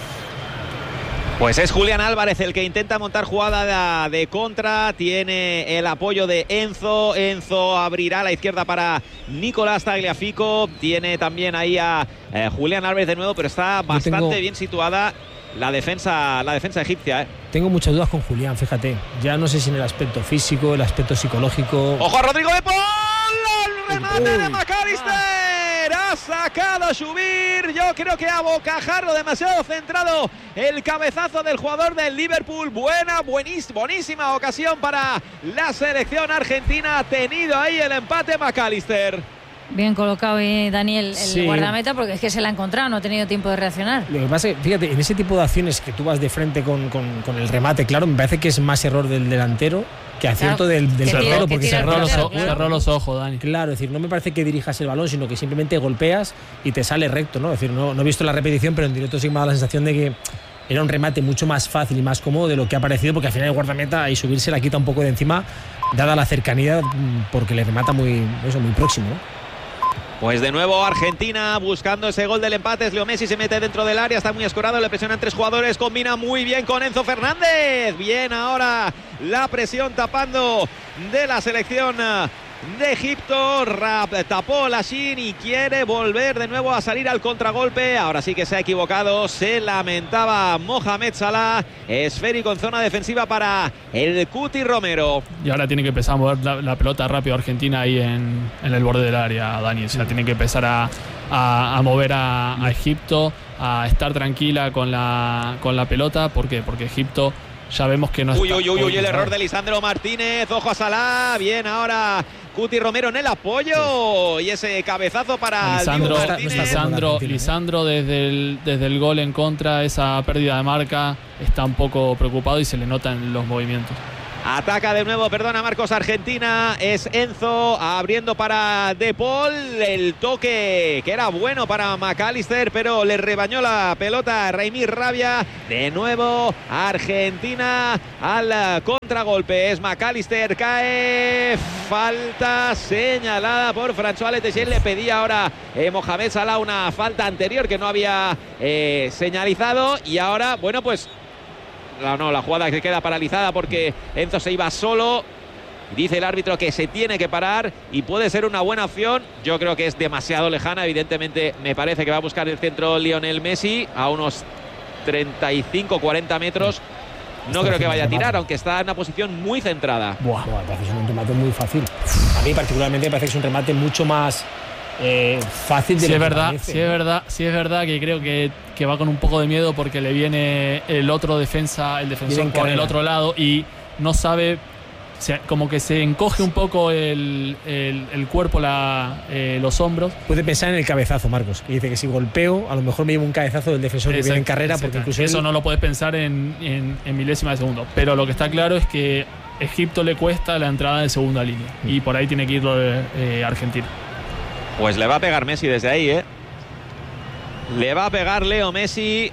Pues es Julián Álvarez el que intenta montar jugada de contra, tiene el apoyo de Enzo abrirá a la izquierda para Nicolás Tagliafico, tiene también ahí a Julián Álvarez de nuevo, pero está bastante bien situada la defensa egipcia. Tengo muchas dudas con Julián, fíjate, ya no sé si en el aspecto físico, el aspecto psicológico. ¡Ojo a Rodrigo de Paul! ¡El remate de McAllister! Ha sacado a subir, yo creo que a bocajarro, demasiado centrado el cabezazo del jugador del Liverpool. Buenísima ocasión para la selección argentina, ha tenido ahí el empate McAllister. Bien colocado Daniel, el guardameta, porque es que se la ha encontrado, no ha tenido tiempo de reaccionar. Lo que pasa es que, fíjate, en ese tipo de acciones que tú vas de frente con el remate, claro, me parece que es más error del delantero que acierto del portero, porque cerró los ojos, Dani. Claro, es decir, no me parece que dirijas el balón, sino que simplemente golpeas y te sale recto, ¿no? Es decir, no he visto la repetición, pero en directo sí me ha dado la sensación de que era un remate mucho más fácil y más cómodo de lo que ha parecido, porque al final el guardameta y subirse la quita un poco de encima, dada la cercanía, porque le remata muy próximo, ¿no? Pues de nuevo Argentina buscando ese gol del empate. Leo Messi se mete dentro del área, está muy escorado, le presionan 3 jugadores, combina muy bien con Enzo Fernández. Bien ahora la presión tapando de la selección de Egipto. Tapó Lashin y quiere volver de nuevo a salir al contragolpe. Ahora sí que se ha equivocado, se lamentaba Mohamed Salah. Esférico en zona defensiva para el Cuti Romero. Y ahora tiene que empezar a mover la pelota rápido Argentina ahí en el borde del área, Dani. O sea, tiene que empezar a mover a Egipto, a estar tranquila con la pelota. ¿Por qué? Porque Egipto ya vemos que no está. Uy, el error de Lisandro Martínez. Ojo a Salah. Bien, ahora Cuti Romero en el apoyo. Y ese cabezazo para Lisandro desde el gol en contra, esa pérdida de marca, está un poco preocupado y se le nota en los movimientos. Ataca de nuevo, perdona Marcos, Argentina. Es Enzo abriendo para De Paul. El toque que era bueno para McAllister, pero le rebañó la pelota Raimí Rabia. De nuevo Argentina al contragolpe. Es McAllister, cae. Falta señalada por François Letechel. Le pedía ahora Mohamed Salah una falta anterior que no había señalizado. Y ahora, bueno, pues la jugada que queda paralizada porque Enzo se iba solo. Dice el árbitro que se tiene que parar y puede ser una buena opción. Yo creo que es demasiado lejana. Evidentemente me parece que va a buscar el centro Lionel Messi a unos 35-40 metros. No creo que vaya a tirar, aunque está en una posición muy centrada. Buah, parece que es un remate muy fácil. A mí particularmente me parece que es un remate mucho más fácil de sí es verdad que creo que va con un poco de miedo porque le viene el defensor por el otro lado y no sabe, como que se encoge un poco el cuerpo, los hombros. Puede pensar en el cabezazo, Marcos, que dice que si golpeo a lo mejor me llevo un cabezazo del defensor que viene en carrera, porque incluso eso no lo puedes pensar en milésima de segundo, pero lo que está claro es que Egipto le cuesta la entrada de segunda línea y por ahí tiene que ir Argentina. Pues le va a pegar Messi desde ahí, ¿eh? Le va a pegar Leo Messi.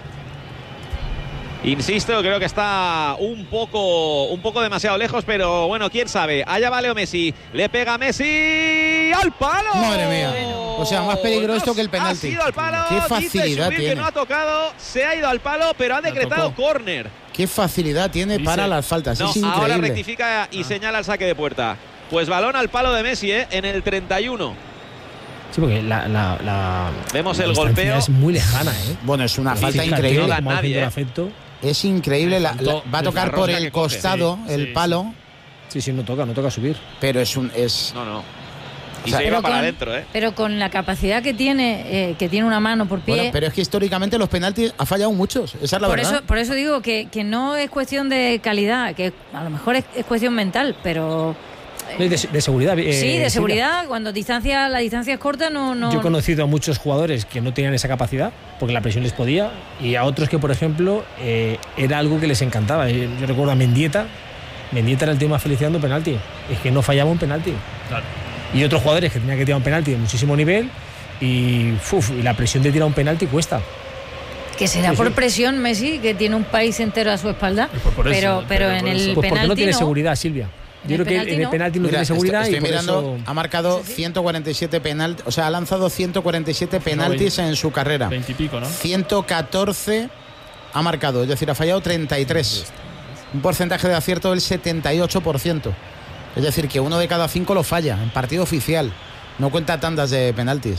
Insisto, creo que está un poco demasiado lejos, pero bueno, quién sabe. Allá va Leo Messi. Le pega Messi al palo. Madre mía. O sea, más peligroso que el penalti. Ha sido al palo. Qué facilidad tiene. Que no ha tocado, se ha ido al palo, pero ha decretado córner. Qué facilidad tiene para las faltas. Es increíble. Ahora rectifica y señala el saque de puerta. Pues balón al palo de Messi, en el 31. Sí, porque vemos el golpeo. Es muy lejana, ¿eh? Bueno, es una falta increíble. No da nadie, Es increíble. Va a tocar por el costado el palo. Sí, no toca subir. Pero es No. Y se lleva para adentro, ¿eh? Pero con la capacidad que tiene una mano por pie. Bueno, pero es que históricamente los penaltis ha fallado muchos. Esa es la verdad. Por eso digo que no es cuestión de calidad, que a lo mejor es cuestión mental, pero. De seguridad. Sí, de seguridad. Cuando la distancia es corta, no. Yo he conocido a muchos jugadores que no tenían esa capacidad porque la presión les podía, y a otros que, por ejemplo, era algo que les encantaba. Yo recuerdo a Mendieta era el tío más felicitando penalti. Es que no fallaba un penalti. Claro. Y otros jugadores que tenían que tirar un penalti de muchísimo nivel y la presión de tirar un penalti cuesta. Que será por presión, Messi, que tiene un país entero a su espalda. Pero en el penalti porque no tiene seguridad, Silvia. Yo creo que en el penalti no tiene seguridad. Estoy y por mirando, eso. Ha marcado 147 penaltis, o sea, ha lanzado 147 penaltis en su carrera. 20 y pico, ¿no? 114 ha marcado, es decir, ha fallado 33. Un porcentaje de acierto del 78%. Es decir, que 1 de cada 5 lo falla en partido oficial. No cuenta tandas de penaltis.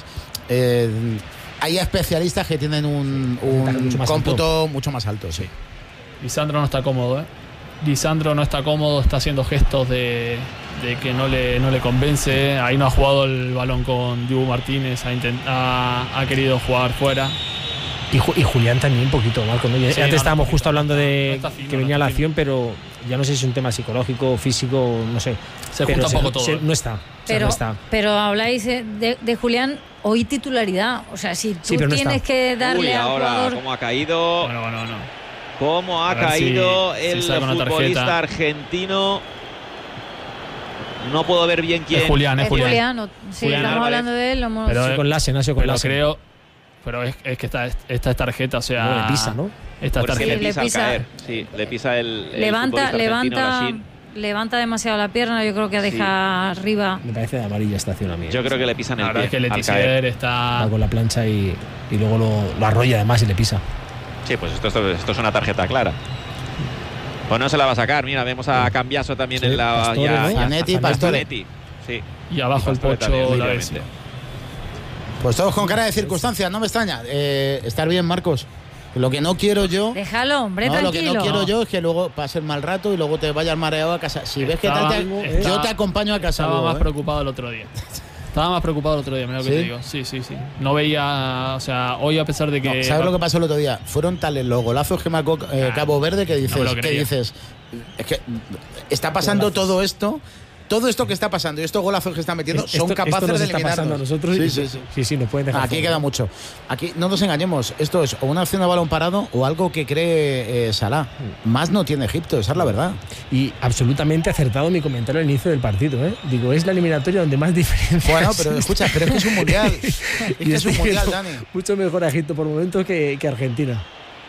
Hay especialistas que tienen un cómputo mucho más alto, sí. Lisandro no está cómodo, Lisandro no está cómodo, está haciendo gestos de que no le convence. Ahí no ha jugado el balón con Dibu Martínez, ha querido jugar fuera. Y Julián también un poquito, Marco, ¿no? Sí, antes estábamos justo hablando de que venía la acción, pero ya no sé si es un tema psicológico, físico, no sé. Se junta un poco todo. No está. Pero habláis de Julián, hoy titularidad. O sea, si tú tienes que darle al jugador. ¿Cómo ha caído? Bueno. ¿Cómo ha caído el futbolista argentino? No puedo ver bien quién. Es Julián. Sí, estamos hablando de él. Pero con Lassen, creo. Pero es que esta tarjeta, o sea. No, le pisa, ¿no? Esta tarjeta le pisa al caer. Sí, le pisa el levanta demasiado la pierna. Yo creo que deja arriba. Me parece de amarilla esta acción a mí. Yo creo que le pisan el pie. Es que Letizia está. Va con la plancha y luego lo arrolla además y le pisa. Sí, pues esto es una tarjeta clara. Pues no se la va a sacar. Mira, vemos a Cambiaso también en la. Pastoretti. Sí. Y abajo el Pocho la bestia. Pues todos con cara de circunstancias, no me extraña. Estar bien, Marcos. Lo que no quiero yo. Déjalo, hombre, tranquilo. Lo que no quiero yo es que luego pases mal rato y luego te vayas mareado a casa. Si ves que tal, yo te acompaño a casa. Estaba más preocupado el otro día. Mira lo que te digo. Sí. No veía, o sea, hoy a pesar de que. ¿Sabes lo que pasó el otro día? Fueron tales los golazos que marcó Cabo Verde que dices, es que está pasando todo esto. Todo esto que está pasando y estos golazos que están metiendo son capaces de eliminarnos. A nosotros sí, nos pueden dejar. Aquí queda mucho. Aquí no nos engañemos. Esto es o una acción de balón parado o algo que cree Salah. Más no tiene Egipto, esa es la verdad. Y absolutamente acertado mi comentario al inicio del partido. Digo, es la eliminatoria donde más diferencia. Bueno, pero escucha, pero es que es un mundial. Es un mundial, Dani. Mucho mejor a Egipto por momentos que Argentina.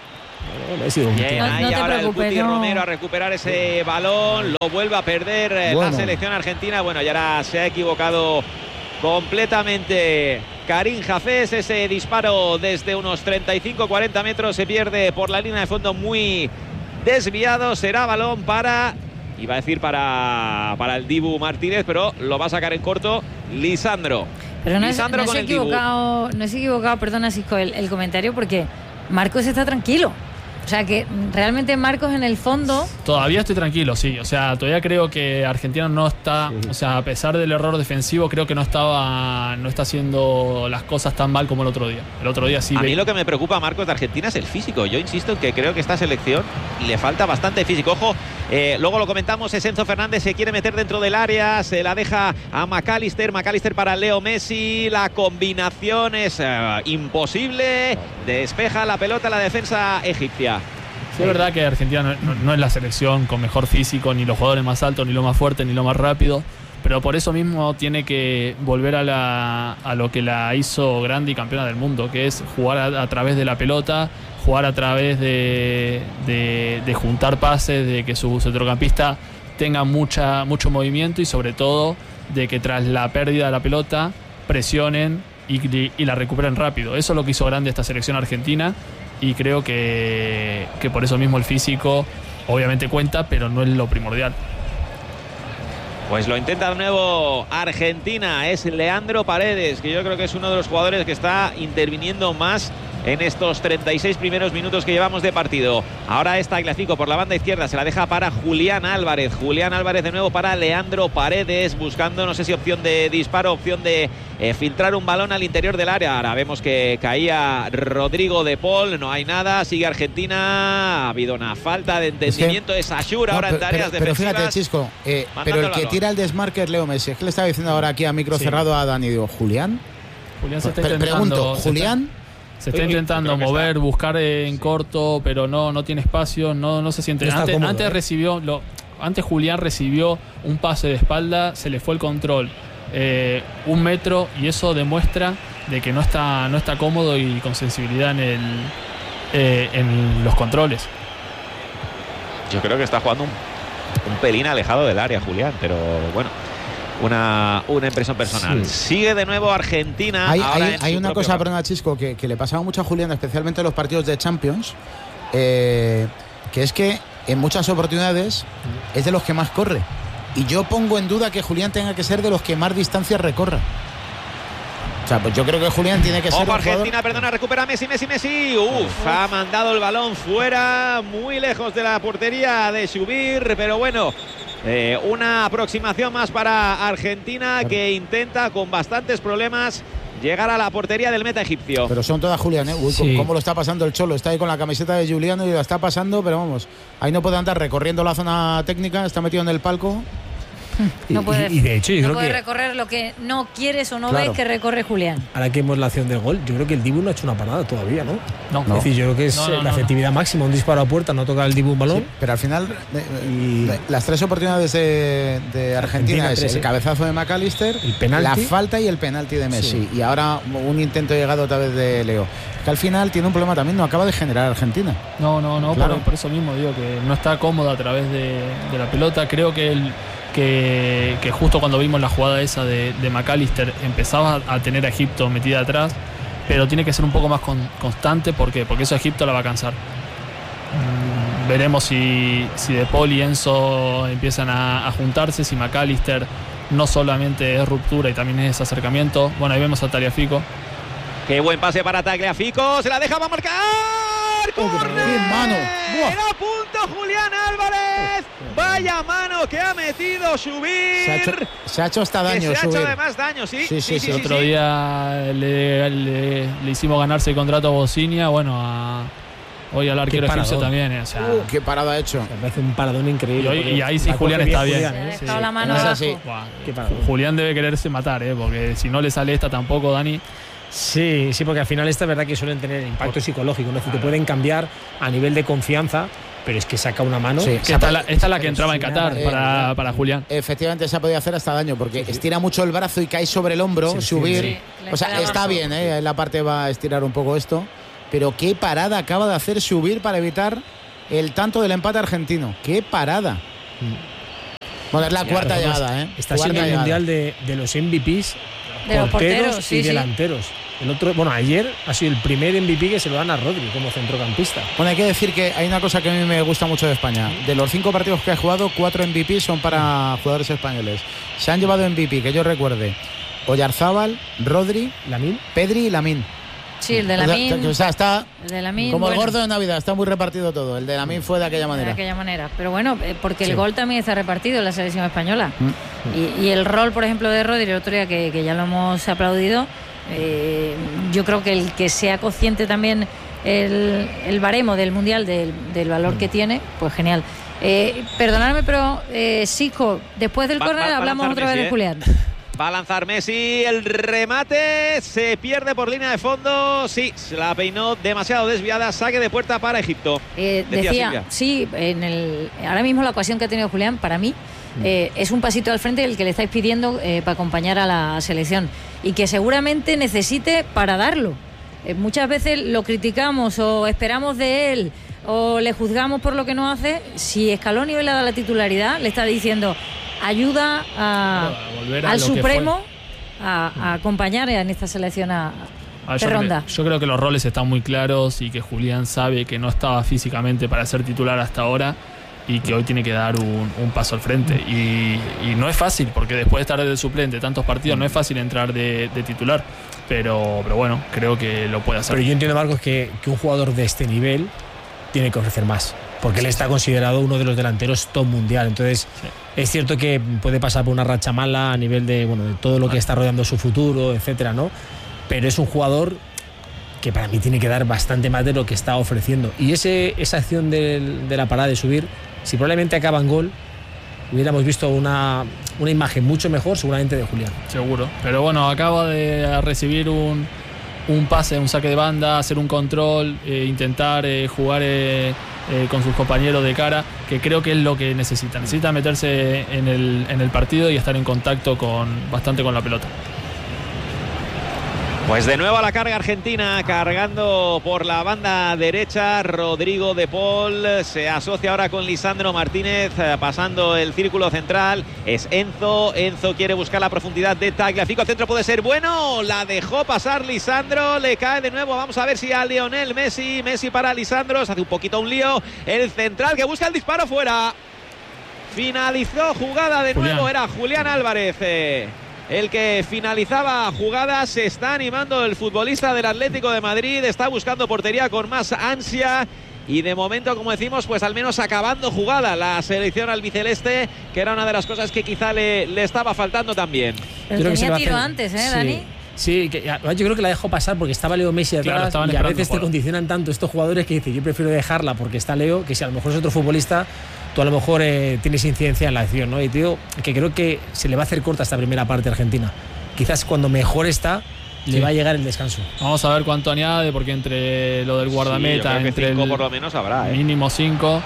Bien, ahí ahora el Cuti Romero a recuperar ese balón, lo vuelve a perder la selección argentina. Bueno, y ahora se ha equivocado completamente Karim Hafez. Ese disparo desde unos 35-40 metros se pierde por la línea de fondo, muy desviado. Será balón para, iba a decir para el Dibu Martínez, pero lo va a sacar en corto Lisandro. Pero no se ha equivocado, perdona Sisco, el comentario, porque Marcos está tranquilo. O sea que realmente Marcos en el fondo... Todavía estoy tranquilo, sí. O sea, todavía creo que Argentina no está... O sea, a pesar del error defensivo, creo que no está haciendo las cosas tan mal como el otro día. El otro día sí... A mí lo que me preocupa, Marcos, de Argentina es el físico. Yo insisto en que creo que esta selección le falta bastante físico. Ojo, luego lo comentamos, es Enzo Fernández, se quiere meter dentro del área, se la deja a McAllister para Leo Messi. La combinación es imposible. Despeja la pelota la defensa egipcia. Sí, es verdad que Argentina no es la selección con mejor físico, ni los jugadores más altos, ni lo más fuerte, ni lo más rápido, pero por eso mismo tiene que volver a lo que la hizo grande y campeona del mundo, que es jugar a través de la pelota, jugar a través de juntar pases, de que su centrocampista tenga mucho movimiento y sobre todo de que tras la pérdida de la pelota presionen y la recuperen rápido. Eso es lo que hizo grande esta selección argentina. Y creo que por eso mismo el físico obviamente cuenta, pero no es lo primordial. Pues lo intenta de nuevo Argentina, es Leandro Paredes, que yo creo que es uno de los jugadores que está interviniendo más en estos 36 primeros minutos que llevamos de partido. Ahora está Tagliafico por la banda izquierda, se la deja para Julián Álvarez. Julián Álvarez de nuevo para Leandro Paredes, buscando no sé si opción de disparo, opción de filtrar un balón al interior del área. Ahora vemos que caía Rodrigo de Paul, no hay nada, sigue Argentina. Ha habido una falta de entendimiento de Sashur ahora en tareas defensivas. Pero fíjate, Chisco, pero el que tira el desmarque es Leo Messi. Es que le estaba diciendo ahora aquí a micro cerrado a Dani, digo, ¿Julián? Julián se está intentando. Pregunto, ¿Julián? Se está intentando mover, buscar en corto, pero no tiene espacio, no se siente. Antes Julián recibió un pase de espalda, se le fue el control 1 metro y eso demuestra de que no está cómodo y con sensibilidad en los controles. Yo creo que está jugando un pelín alejado del área, Julián, pero bueno. Una impresión personal. Sigue de nuevo Argentina. Hay una cosa, perdona, Chisco, que le pasaba mucho a Julián, especialmente en los partidos de Champions, que es que en muchas oportunidades es de los que más corre. Y yo pongo en duda que Julián tenga que ser de los que más distancias recorra. O sea, pues yo creo que Julián tiene que ser. Ojo, Argentina, perdona, recupera Messi. Ha mandado el balón fuera, muy lejos de la portería de Subir, pero bueno. Una aproximación más para Argentina, que intenta con bastantes problemas llegar a la portería del meta egipcio. Pero son todas Julián, Uy, sí. ¿Cómo lo está pasando el Cholo? Está ahí con la camiseta de Juliano y lo está pasando, pero vamos, ahí no puede andar recorriendo la zona técnica, está metido en el palco. No puede, y de hecho, yo no creo puede que recorrer lo que no quieres o no ves que recorre Julián. Ahora que hemos la acción del gol, yo creo que el Dibu no ha hecho una parada todavía, ¿no? No. Es decir, yo creo que es la efectividad máxima, un disparo a puerta, no toca el Dibu un balón. Sí, pero al final, las 3 oportunidades de Argentina es el cabezazo de McAllister, el penalti, la falta y el penalti de Messi. Y ahora un intento llegado otra vez de Leo. Que al final tiene un problema también, no acaba de generar Argentina. No, claro. por eso mismo digo que no está cómodo a través de la pelota. Creo que que justo cuando vimos la jugada esa de McAllister empezaba a tener a Egipto metida atrás, pero tiene que ser un poco más constante. ¿Por qué? Porque eso Egipto la va a cansar. Veremos si De Paul y Enzo empiezan a juntarse, si McAllister no solamente es ruptura y también es acercamiento. Bueno, ahí vemos a Tagliafico. Qué buen pase para Tagliafico, se la deja, va a marcar. ¡Qué mano! ¡A punto Julián Álvarez! ¡Vaya mano que ha metido Subir! Se ha hecho hasta daño. Se ha hecho además daño, sí. El otro día le hicimos ganarse el contrato a Bosnia, bueno, Hoy al arquero egipcio también. O sea, qué parada ha hecho. Me parece un paradón increíble. Y ahí sí Julián está bien. Se ha dejado la mano abajo. Julián debe quererse matar, porque si no le sale esta tampoco, Dani. Sí, porque al final esta es verdad que suelen tener impacto psicológico, ¿no? Te pueden cambiar a nivel de confianza, pero es que saca una mano. Sí, esta es la que entraba en Qatar para Julián. Efectivamente, se ha podido hacer hasta daño, porque estira mucho el brazo y cae sobre el hombro, subir. Sí. O sea, está bien, en la parte va a estirar un poco esto, pero qué parada acaba de hacer subir para evitar el tanto del empate argentino. ¡Qué parada! Bueno, es la cuarta llegada, Está siendo el mundial de los MVPs, de porteros y delanteros. El otro, ayer ha sido el primer MVP que se lo dan a Rodri como centrocampista. Bueno, hay que decir que hay una cosa que a mí me gusta mucho de España. De los 5 partidos que ha jugado, 4 MVP son para jugadores españoles. Se han llevado MVP, que yo recuerde, Oyarzábal, Rodri, Lamine, Pedri y Lamine. Sí, el de Lamine. O sea, está el de Lamine, como el gordo de Navidad, está muy repartido todo. El de Lamine fue de aquella manera. Pero bueno, porque el gol también está repartido en la selección española. Y el rol, por ejemplo, de Rodri, el otro día que ya lo hemos aplaudido, yo creo que el que sea consciente también el baremo del Mundial, del valor que tiene, pues genial. Perdonadme, pero Sico, después del córner hablamos otra vez de Julián. Va a lanzar Messi, el remate se pierde por línea de fondo. Sí, se la peinó demasiado desviada. Saque de puerta para Egipto. Decía sí, ahora mismo la ocasión que ha tenido Julián, para mí, es un pasito al frente el que le estáis pidiendo para acompañar a la selección y que seguramente necesite para darlo. Muchas veces lo criticamos o esperamos de él o le juzgamos por lo que no hace. Si Scaloni hoy le da la titularidad, le está diciendo ayuda al Supremo a acompañar en esta selección a ronda. Yo creo que los roles están muy claros y que Julián sabe que no estaba físicamente para ser titular hasta ahora y que hoy tiene que dar un paso al frente. Y no es fácil, porque después de estar de suplente tantos partidos, no es fácil entrar de titular. Pero bueno, creo que lo puede hacer. Pero yo entiendo, Marcos, que un jugador de este nivel tiene que ofrecer más, porque él está considerado uno de los delanteros top mundial. Entonces, es cierto que puede pasar por una racha mala a nivel de todo lo que está rodeando su futuro, etcétera, ¿no? Pero es un jugador que para mí tiene que dar bastante más de lo que está ofreciendo. Y esa acción de la parada de subir, si probablemente acaba en gol, hubiéramos visto una imagen mucho mejor seguramente de Julián. Seguro. Pero bueno, acaba de recibir un pase, un saque de banda, hacer un control, intentar jugar con sus compañeros de cara, que creo que es lo que necesita. Necesita meterse en el partido y estar en contacto bastante con la pelota. Pues de nuevo a la carga argentina, cargando por la banda derecha. Rodrigo de Paul se asocia ahora con Lisandro Martínez, pasando el círculo central. Es Enzo quiere buscar la profundidad de Tagliafico. El centro puede ser bueno, la dejó pasar Lisandro, le cae de nuevo. Vamos a ver si a Lionel Messi para Lisandro, se hace un poquito un lío. El central que busca el disparo fuera. Finalizó jugada de nuevo, era Julián Álvarez el que finalizaba jugadas. Se está animando el futbolista del Atlético de Madrid, está buscando portería con más ansia y de momento, como decimos, pues al menos acabando jugada la selección albiceleste, que era una de las cosas que quizá le estaba faltando también. Pero tenía tiro antes, Dani. Sí, yo creo que la dejó pasar porque estaba Leo Messi atrás, y a veces te condicionan tanto estos jugadores que dicen, yo prefiero dejarla porque está Leo, que si a lo mejor es otro futbolista, tú a lo mejor tienes incidencia en la acción, ¿no? Y te digo que creo que se le va a hacer corta esta primera parte argentina. Quizás cuando mejor está, le va a llegar el descanso. Vamos a ver cuánto añade, porque entre lo del guardameta, entre 5 por lo menos habrá, mínimo 5.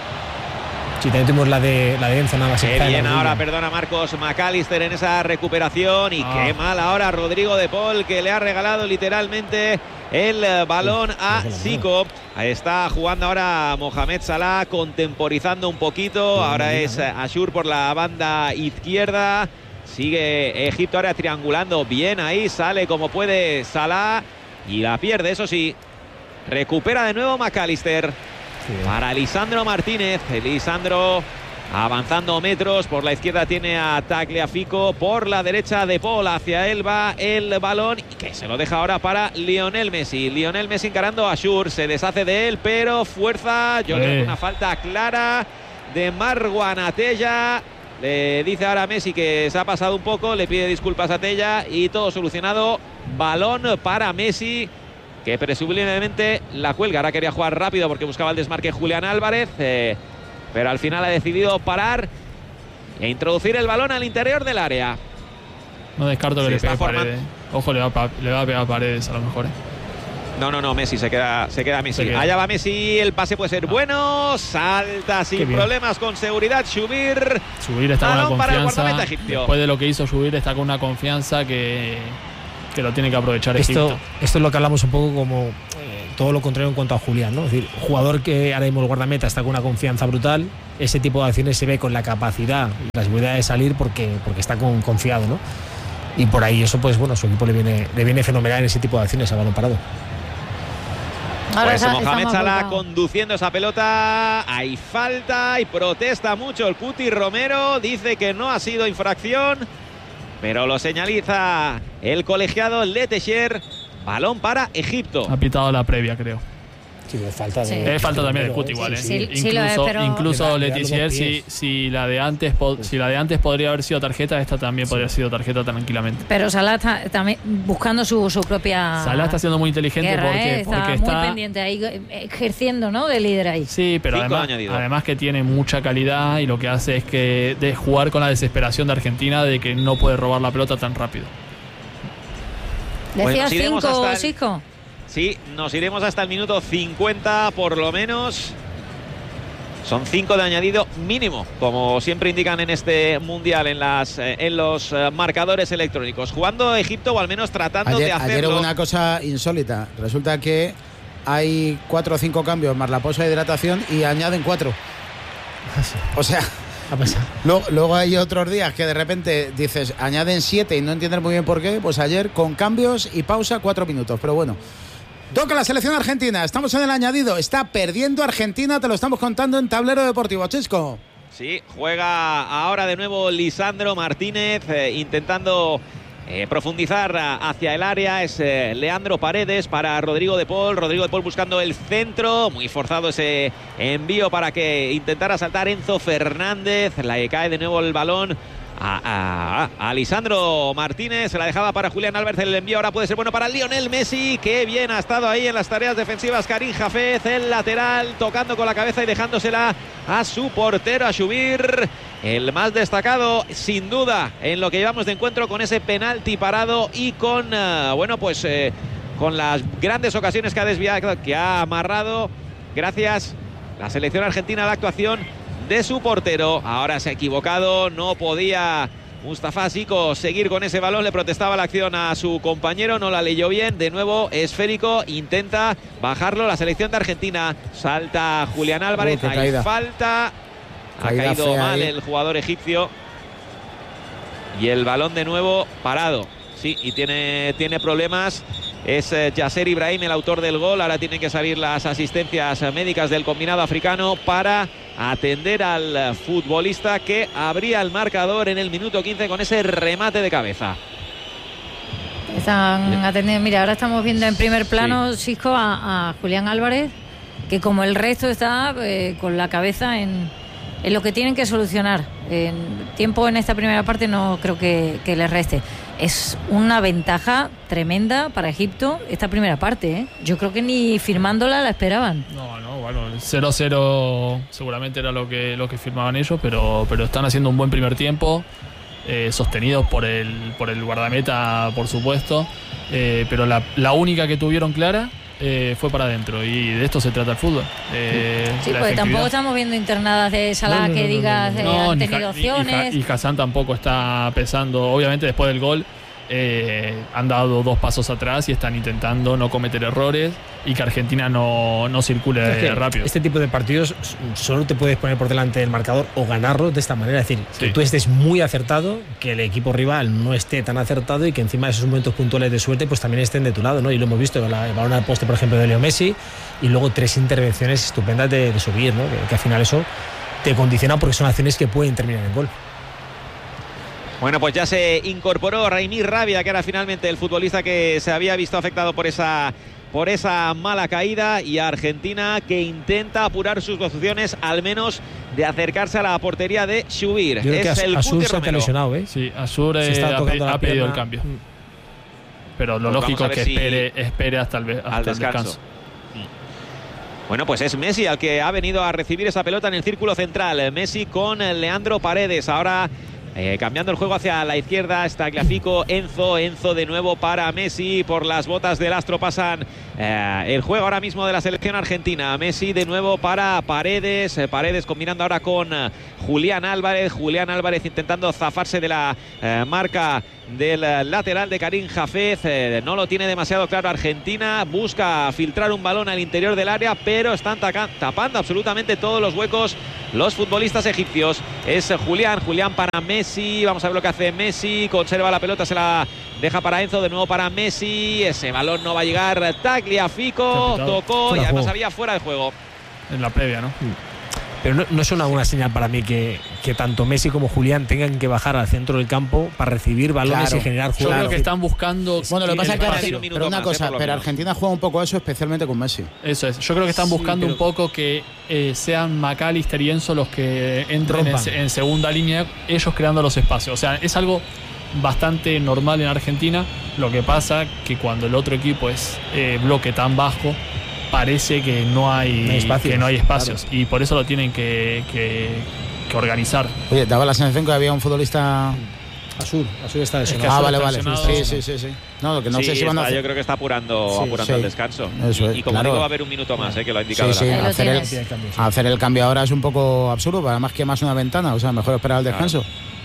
Sí, también tuvimos la de Enzo, nada más. Qué bien ahora, perdona Marcos McAllister en esa recuperación. Y qué mal ahora Rodrigo de Paul, que le ha regalado literalmente el balón a Zico. Está jugando ahora Mohamed Salah, contemporizando un poquito. Ahora es Ashur por la banda izquierda. Sigue Egipto ahora triangulando bien ahí. Sale como puede Salah y la pierde, eso sí. Recupera de nuevo McAllister. Para Lisandro Martínez. Lisandro avanzando metros. Por la izquierda tiene a Tagliafico. Por la derecha de Paul. Hacia él va el balón. Y que se lo deja ahora para Lionel Messi. Lionel Messi encarando a Ashur. Se deshace de él, pero fuerza. Yo creo que una falta clara de Marwan Atella. Le dice ahora a Messi que se ha pasado un poco. Le pide disculpas a Atella. Y todo solucionado. Balón para Messi. que presumiblemente la cuelga. Ahora quería jugar rápido porque buscaba el desmarque Julián Álvarez, pero al final ha decidido parar e introducir el balón al interior del área. No descarto que le pegue Paredes. Ojo, le va a pegar Paredes a lo mejor. No, Messi, se queda Messi. Allá va Messi, el pase puede ser bueno, salta sin problemas con seguridad Shubir. Shubir está con una confianza, después de lo que hizo Shubir está con una confianza que lo tiene que aprovechar Egipto. Esto es lo que hablamos un poco como todo lo contrario en cuanto a Julián, ¿no? Es decir, jugador que ahora mismo el guardameta está con una confianza brutal, ese tipo de acciones se ve con la capacidad y la seguridad de salir porque está confiado, ¿no? Y por ahí eso, pues bueno, su equipo le viene fenomenal en ese tipo de acciones a balón parado. Pues Mohamed Salah conduciendo esa pelota, hay falta y protesta mucho el Cuti Romero, dice que no ha sido infracción, pero lo señaliza el colegiado Letexer. Balón para Egipto. Ha pitado la previa, creo. Sí, falta también de Cuti igual. Incluso Letexer, si la de antes podría haber sido tarjeta, esta también podría haber sido tarjeta tranquilamente. Pero Salah está también buscando su propia. Salah está siendo muy inteligente guerra, porque está muy pendiente ahí, ejerciendo, ¿no?, de líder ahí. Sí, pero además que tiene mucha calidad y lo que hace es que de jugar con la desesperación de Argentina de que no puede robar la pelota tan rápido. ¿Decías 5, Cisco? Sí, nos iremos hasta el minuto 50 por lo menos. Son 5 de añadido mínimo, como siempre indican en este mundial en los marcadores electrónicos. Jugando Egipto, o al menos tratando de hacerlo. Ayer hubo una cosa insólita. Resulta que hay 4 o 5 cambios más la pausa de hidratación y añaden 4. O sea, luego hay otros días que de repente dices añaden 7 y no entiendes muy bien por qué. Pues ayer con cambios y pausa 4 minutos. Pero bueno. Toca la selección argentina, estamos en el añadido, está perdiendo Argentina, te lo estamos contando en Tablero Deportivo, Chisco. Sí, juega ahora de nuevo Lisandro Martínez, intentando profundizar hacia el área, es Leandro Paredes para Rodrigo de Paul buscando el centro, muy forzado ese envío para que intentara saltar Enzo Fernández, le cae de nuevo el balón a Lisandro Martínez, se la dejaba para Julián Álvarez, el envío ahora puede ser bueno para Lionel Messi, que bien ha estado ahí en las tareas defensivas Karim Jafez, el lateral, tocando con la cabeza y dejándosela a su portero, a Shubir, el más destacado sin duda en lo que llevamos de encuentro, con ese penalti parado y con con las grandes ocasiones que ha desviado, que ha amarrado, gracias la selección argentina a la actuación de su portero. Ahora se ha equivocado, no podía Mustafa Siko seguir con ese balón, le protestaba la acción a su compañero, no la leyó bien, de nuevo esférico, intenta bajarlo la selección de Argentina, salta Julián Álvarez, hay falta, ha caído mal el jugador egipcio y el balón de nuevo parado. Sí, y tiene problemas. Es Yasser Ibrahim el autor del gol. Ahora tienen que salir las asistencias médicas del combinado africano para atender al futbolista que abría el marcador en el minuto 15 con ese remate de cabeza. Están atendiendo. Mira, ahora estamos viendo en primer plano, Cisco, a Julián Álvarez, que como el resto está con la cabeza en lo que tienen que solucionar. En tiempo en esta primera parte no creo que les reste. Es una ventaja tremenda para Egipto esta primera parte, ¿eh? Yo creo que ni firmándola la esperaban. No, bueno, el 0-0 seguramente era lo que firmaban ellos, pero están haciendo un buen primer tiempo, sostenidos por el guardameta, por supuesto, pero la única que tuvieron clara fue para adentro, y de esto se trata el fútbol. Sí, porque tampoco estamos viendo internadas de Salah que digas han tenido opciones. Y Hassan tampoco está pesando, obviamente después del gol han dado 2 pasos atrás y están intentando no cometer errores y que Argentina no circule rápido. Este tipo de partidos solo te puedes poner por delante del marcador o ganarlo de esta manera, es decir, que tú estés muy acertado, que el equipo rival no esté tan acertado y que encima de esos momentos puntuales de suerte pues también estén de tu lado, ¿no? Y lo hemos visto, el balón al poste, por ejemplo, de Leo Messi, y luego 3 intervenciones estupendas de subir, ¿no? Que al final eso te condiciona porque son acciones que pueden terminar en gol. Bueno, pues ya se incorporó Raimí Rabia, que era finalmente el futbolista que se había visto afectado por esa mala caída, y Argentina que intenta apurar sus posiciones, al menos de acercarse a la portería de Shubir. Yo creo que Asur se ha lesionado, ¿eh? Sí, Asur ha pedido el cambio. pero lo lógico es que espere hasta el descanso. Bueno, pues es Messi al que ha venido a recibir esa pelota en el círculo central. Messi con Leandro Paredes. Ahora cambiando el juego hacia la izquierda, está Tagliafico, Enzo de nuevo para Messi. Por las botas del astro pasan el juego ahora mismo de la selección argentina. Messi de nuevo para Paredes. Paredes combinando ahora con Julián Álvarez. Julián Álvarez intentando zafarse de la marca del lateral de Karim Jafez. No lo tiene demasiado claro Argentina. Busca filtrar un balón al interior del área, pero están tapando absolutamente todos los huecos los futbolistas egipcios. Es Julián para Messi. Vamos a ver lo que hace Messi. Conserva la pelota, se la deja para Enzo, de nuevo para Messi. Ese balón no va a llegar. Tagliafico tocó y además había fuera de juego. En la previa, ¿no? Pero no es una buena señal para mí que tanto Messi como Julián tengan que bajar al centro del campo para recibir balones y generar juego. Yo creo que están buscando. Bueno, lo que pasa es que pero una cosa, pero Argentina juega un poco eso, especialmente con Messi. Eso es. Yo creo que están buscando un poco que sean McAllister y Enzo los que entren en segunda línea, ellos creando los espacios. O sea, es algo bastante normal en Argentina. Lo que pasa que cuando el otro equipo es bloque tan bajo, parece que no hay espacios, claro. Y por eso lo tienen que organizar. Oye, daba la sensación que había un futbolista. Azul está lesionado. Vale. Sí. No, lo que no sé si van a hacer. Yo creo que está apurando el descanso. Eso y como digo, va a haber un minuto más, que lo ha indicado. Hacer el cambio ahora es un poco absurdo, además que más una ventana, o sea, mejor esperar el descanso.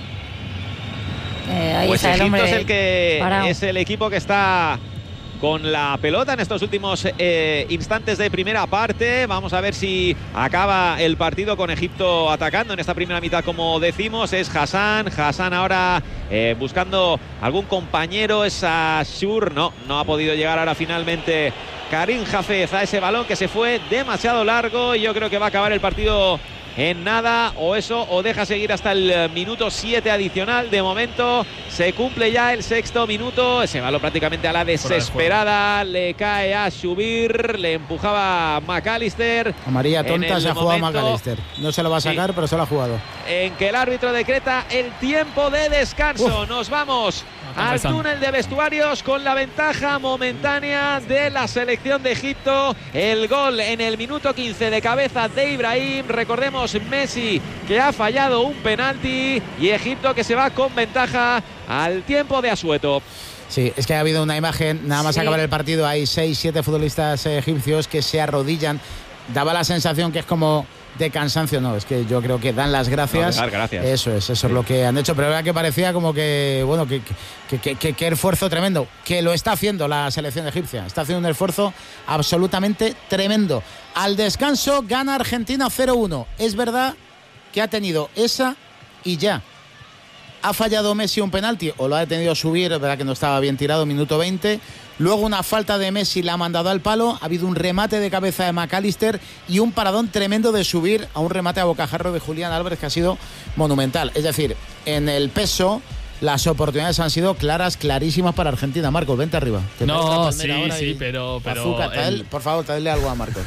Ahí pues está Egipto es el equipo que está con la pelota en estos últimos instantes de primera parte. Vamos a ver si acaba el partido con Egipto atacando en esta primera mitad, como decimos. Es Hassan ahora buscando algún compañero. Es Ashur, no ha podido llegar ahora finalmente Karim Jafez a ese balón que se fue demasiado largo, y yo creo que va a acabar el partido en nada, o deja seguir hasta el minuto 7 adicional. De momento se cumple ya el sexto minuto. Ese balón prácticamente a la desesperada le cae a Shubir, le empujaba McAllister. Amarilla tonta se ha jugado McAllister. No se lo va a sacar, pero se lo ha jugado. En que el árbitro decreta el tiempo de descanso. Nos vamos al túnel de vestuarios con la ventaja momentánea de la selección de Egipto. El gol en el minuto 15 de cabeza de Ibrahim. Recordemos, Messi que ha fallado un penalti, y Egipto que se va con ventaja al tiempo de asueto. Sí, es que ha habido una imagen, nada más acabar el partido, hay 6-7 futbolistas egipcios que se arrodillan. Daba la sensación que es como de cansancio. No, es que yo creo que dan las gracias. Gracias. Eso es lo que han hecho, pero era que parecía como que, bueno, que esfuerzo tremendo, que lo está haciendo la selección egipcia. Está haciendo un esfuerzo absolutamente tremendo. Al descanso gana Argentina 0-1. Es verdad que ha tenido esa y ya. Ha fallado Messi un penalti, o lo ha tenido a subir, es verdad que no estaba bien tirado, minuto 20. Luego una falta de Messi la ha mandado al palo. Ha habido un remate de cabeza de McAllister y un paradón tremendo de subir a un remate a bocajarro de Julián Álvarez, que ha sido monumental. Es decir, en el peso las oportunidades han sido clarísimas para Argentina. Marcos, vente arriba. No, sí, pero Azúcar, por favor, traedle algo a Marcos.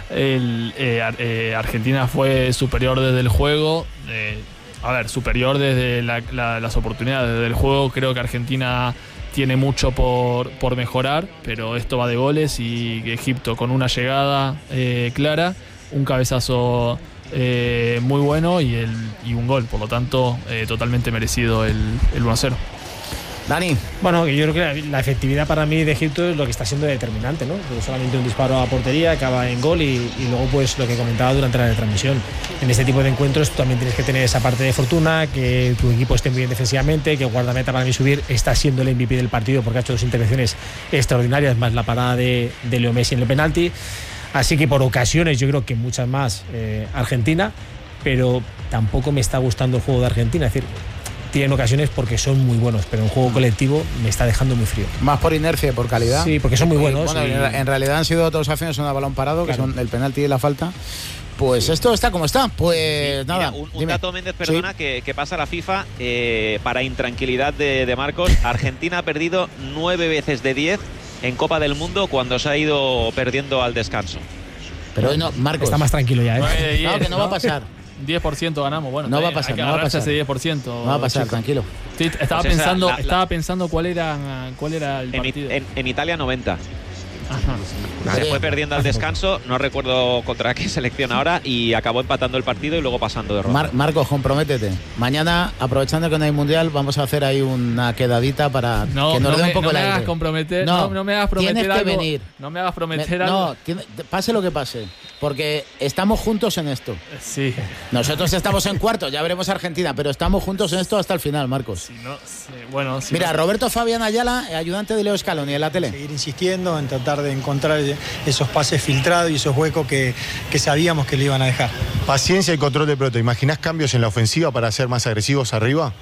Argentina fue superior desde el juego. Superior desde las oportunidades del juego. Creo que Argentina tiene mucho por mejorar, pero esto va de goles, y Egipto con una llegada clara, un cabezazo muy bueno y un gol, por lo tanto totalmente merecido el 1-0. Dani. Bueno, yo creo que la efectividad para mí de Egipto es lo que está siendo determinante, ¿no? Porque solamente un disparo a portería acaba en gol, y luego pues lo que comentaba durante la retransmisión. En este tipo de encuentros tú también tienes que tener esa parte de fortuna, que tu equipo esté muy bien defensivamente, que el guardameta para mí subir está siendo el MVP del partido porque ha hecho 2 intervenciones extraordinarias, más la parada de Leo Messi en el penalti. Así que por ocasiones yo creo que muchas más Argentina, pero tampoco me está gustando el juego de Argentina. Es decir, tienen ocasiones porque son muy buenos, pero en juego colectivo me está dejando muy frío. Más por inercia y por calidad. Sí, porque son muy buenos. Bueno, en realidad han sido 2 acciones a balón parado, claro, que son el penalti y la falta. Pues esto está como está. Pues nada. Mira, un dato, Méndez, perdona, que pasa la FIFA para intranquilidad de Marcos. Argentina ha perdido 9 veces de 10 en Copa del Mundo cuando se ha ido perdiendo al descanso. Pero hoy no, Marcos. Está más tranquilo ya, Claro que no va a pasar. 10% ganamos. Bueno, no va a pasar, hay que no va a agarrarse pasar. ese 10%. No va a pasar, tranquilo. Sí, estaba Pues estaba pensando cuál era el partido. En Italia 90. Ajá. Se fue perdiendo al descanso, no recuerdo contra qué selección ahora, y acabó empatando el partido y luego pasando de ronda. Marcos, comprométete. Mañana, aprovechando que no hay mundial, vamos a hacer ahí una quedadita para que nos dé un poco el aire. No me hagas comprometer, no me hagas prometer tienes algo. Que venir. No me hagas prometer algo. No, pase lo que pase, porque estamos juntos en esto. Sí. Nosotros estamos en cuarto, ya veremos Argentina, pero estamos juntos en esto hasta el final, Marcos. Si no, bueno, si mira, no... Roberto Fabián Ayala, ayudante de Leo Scaloni en la tele. Seguir insistiendo en tratar de encontrar esos pases filtrados y esos huecos que sabíamos que le iban a dejar. Paciencia y control de pelota. ¿Imaginás cambios en la ofensiva para ser más agresivos arriba?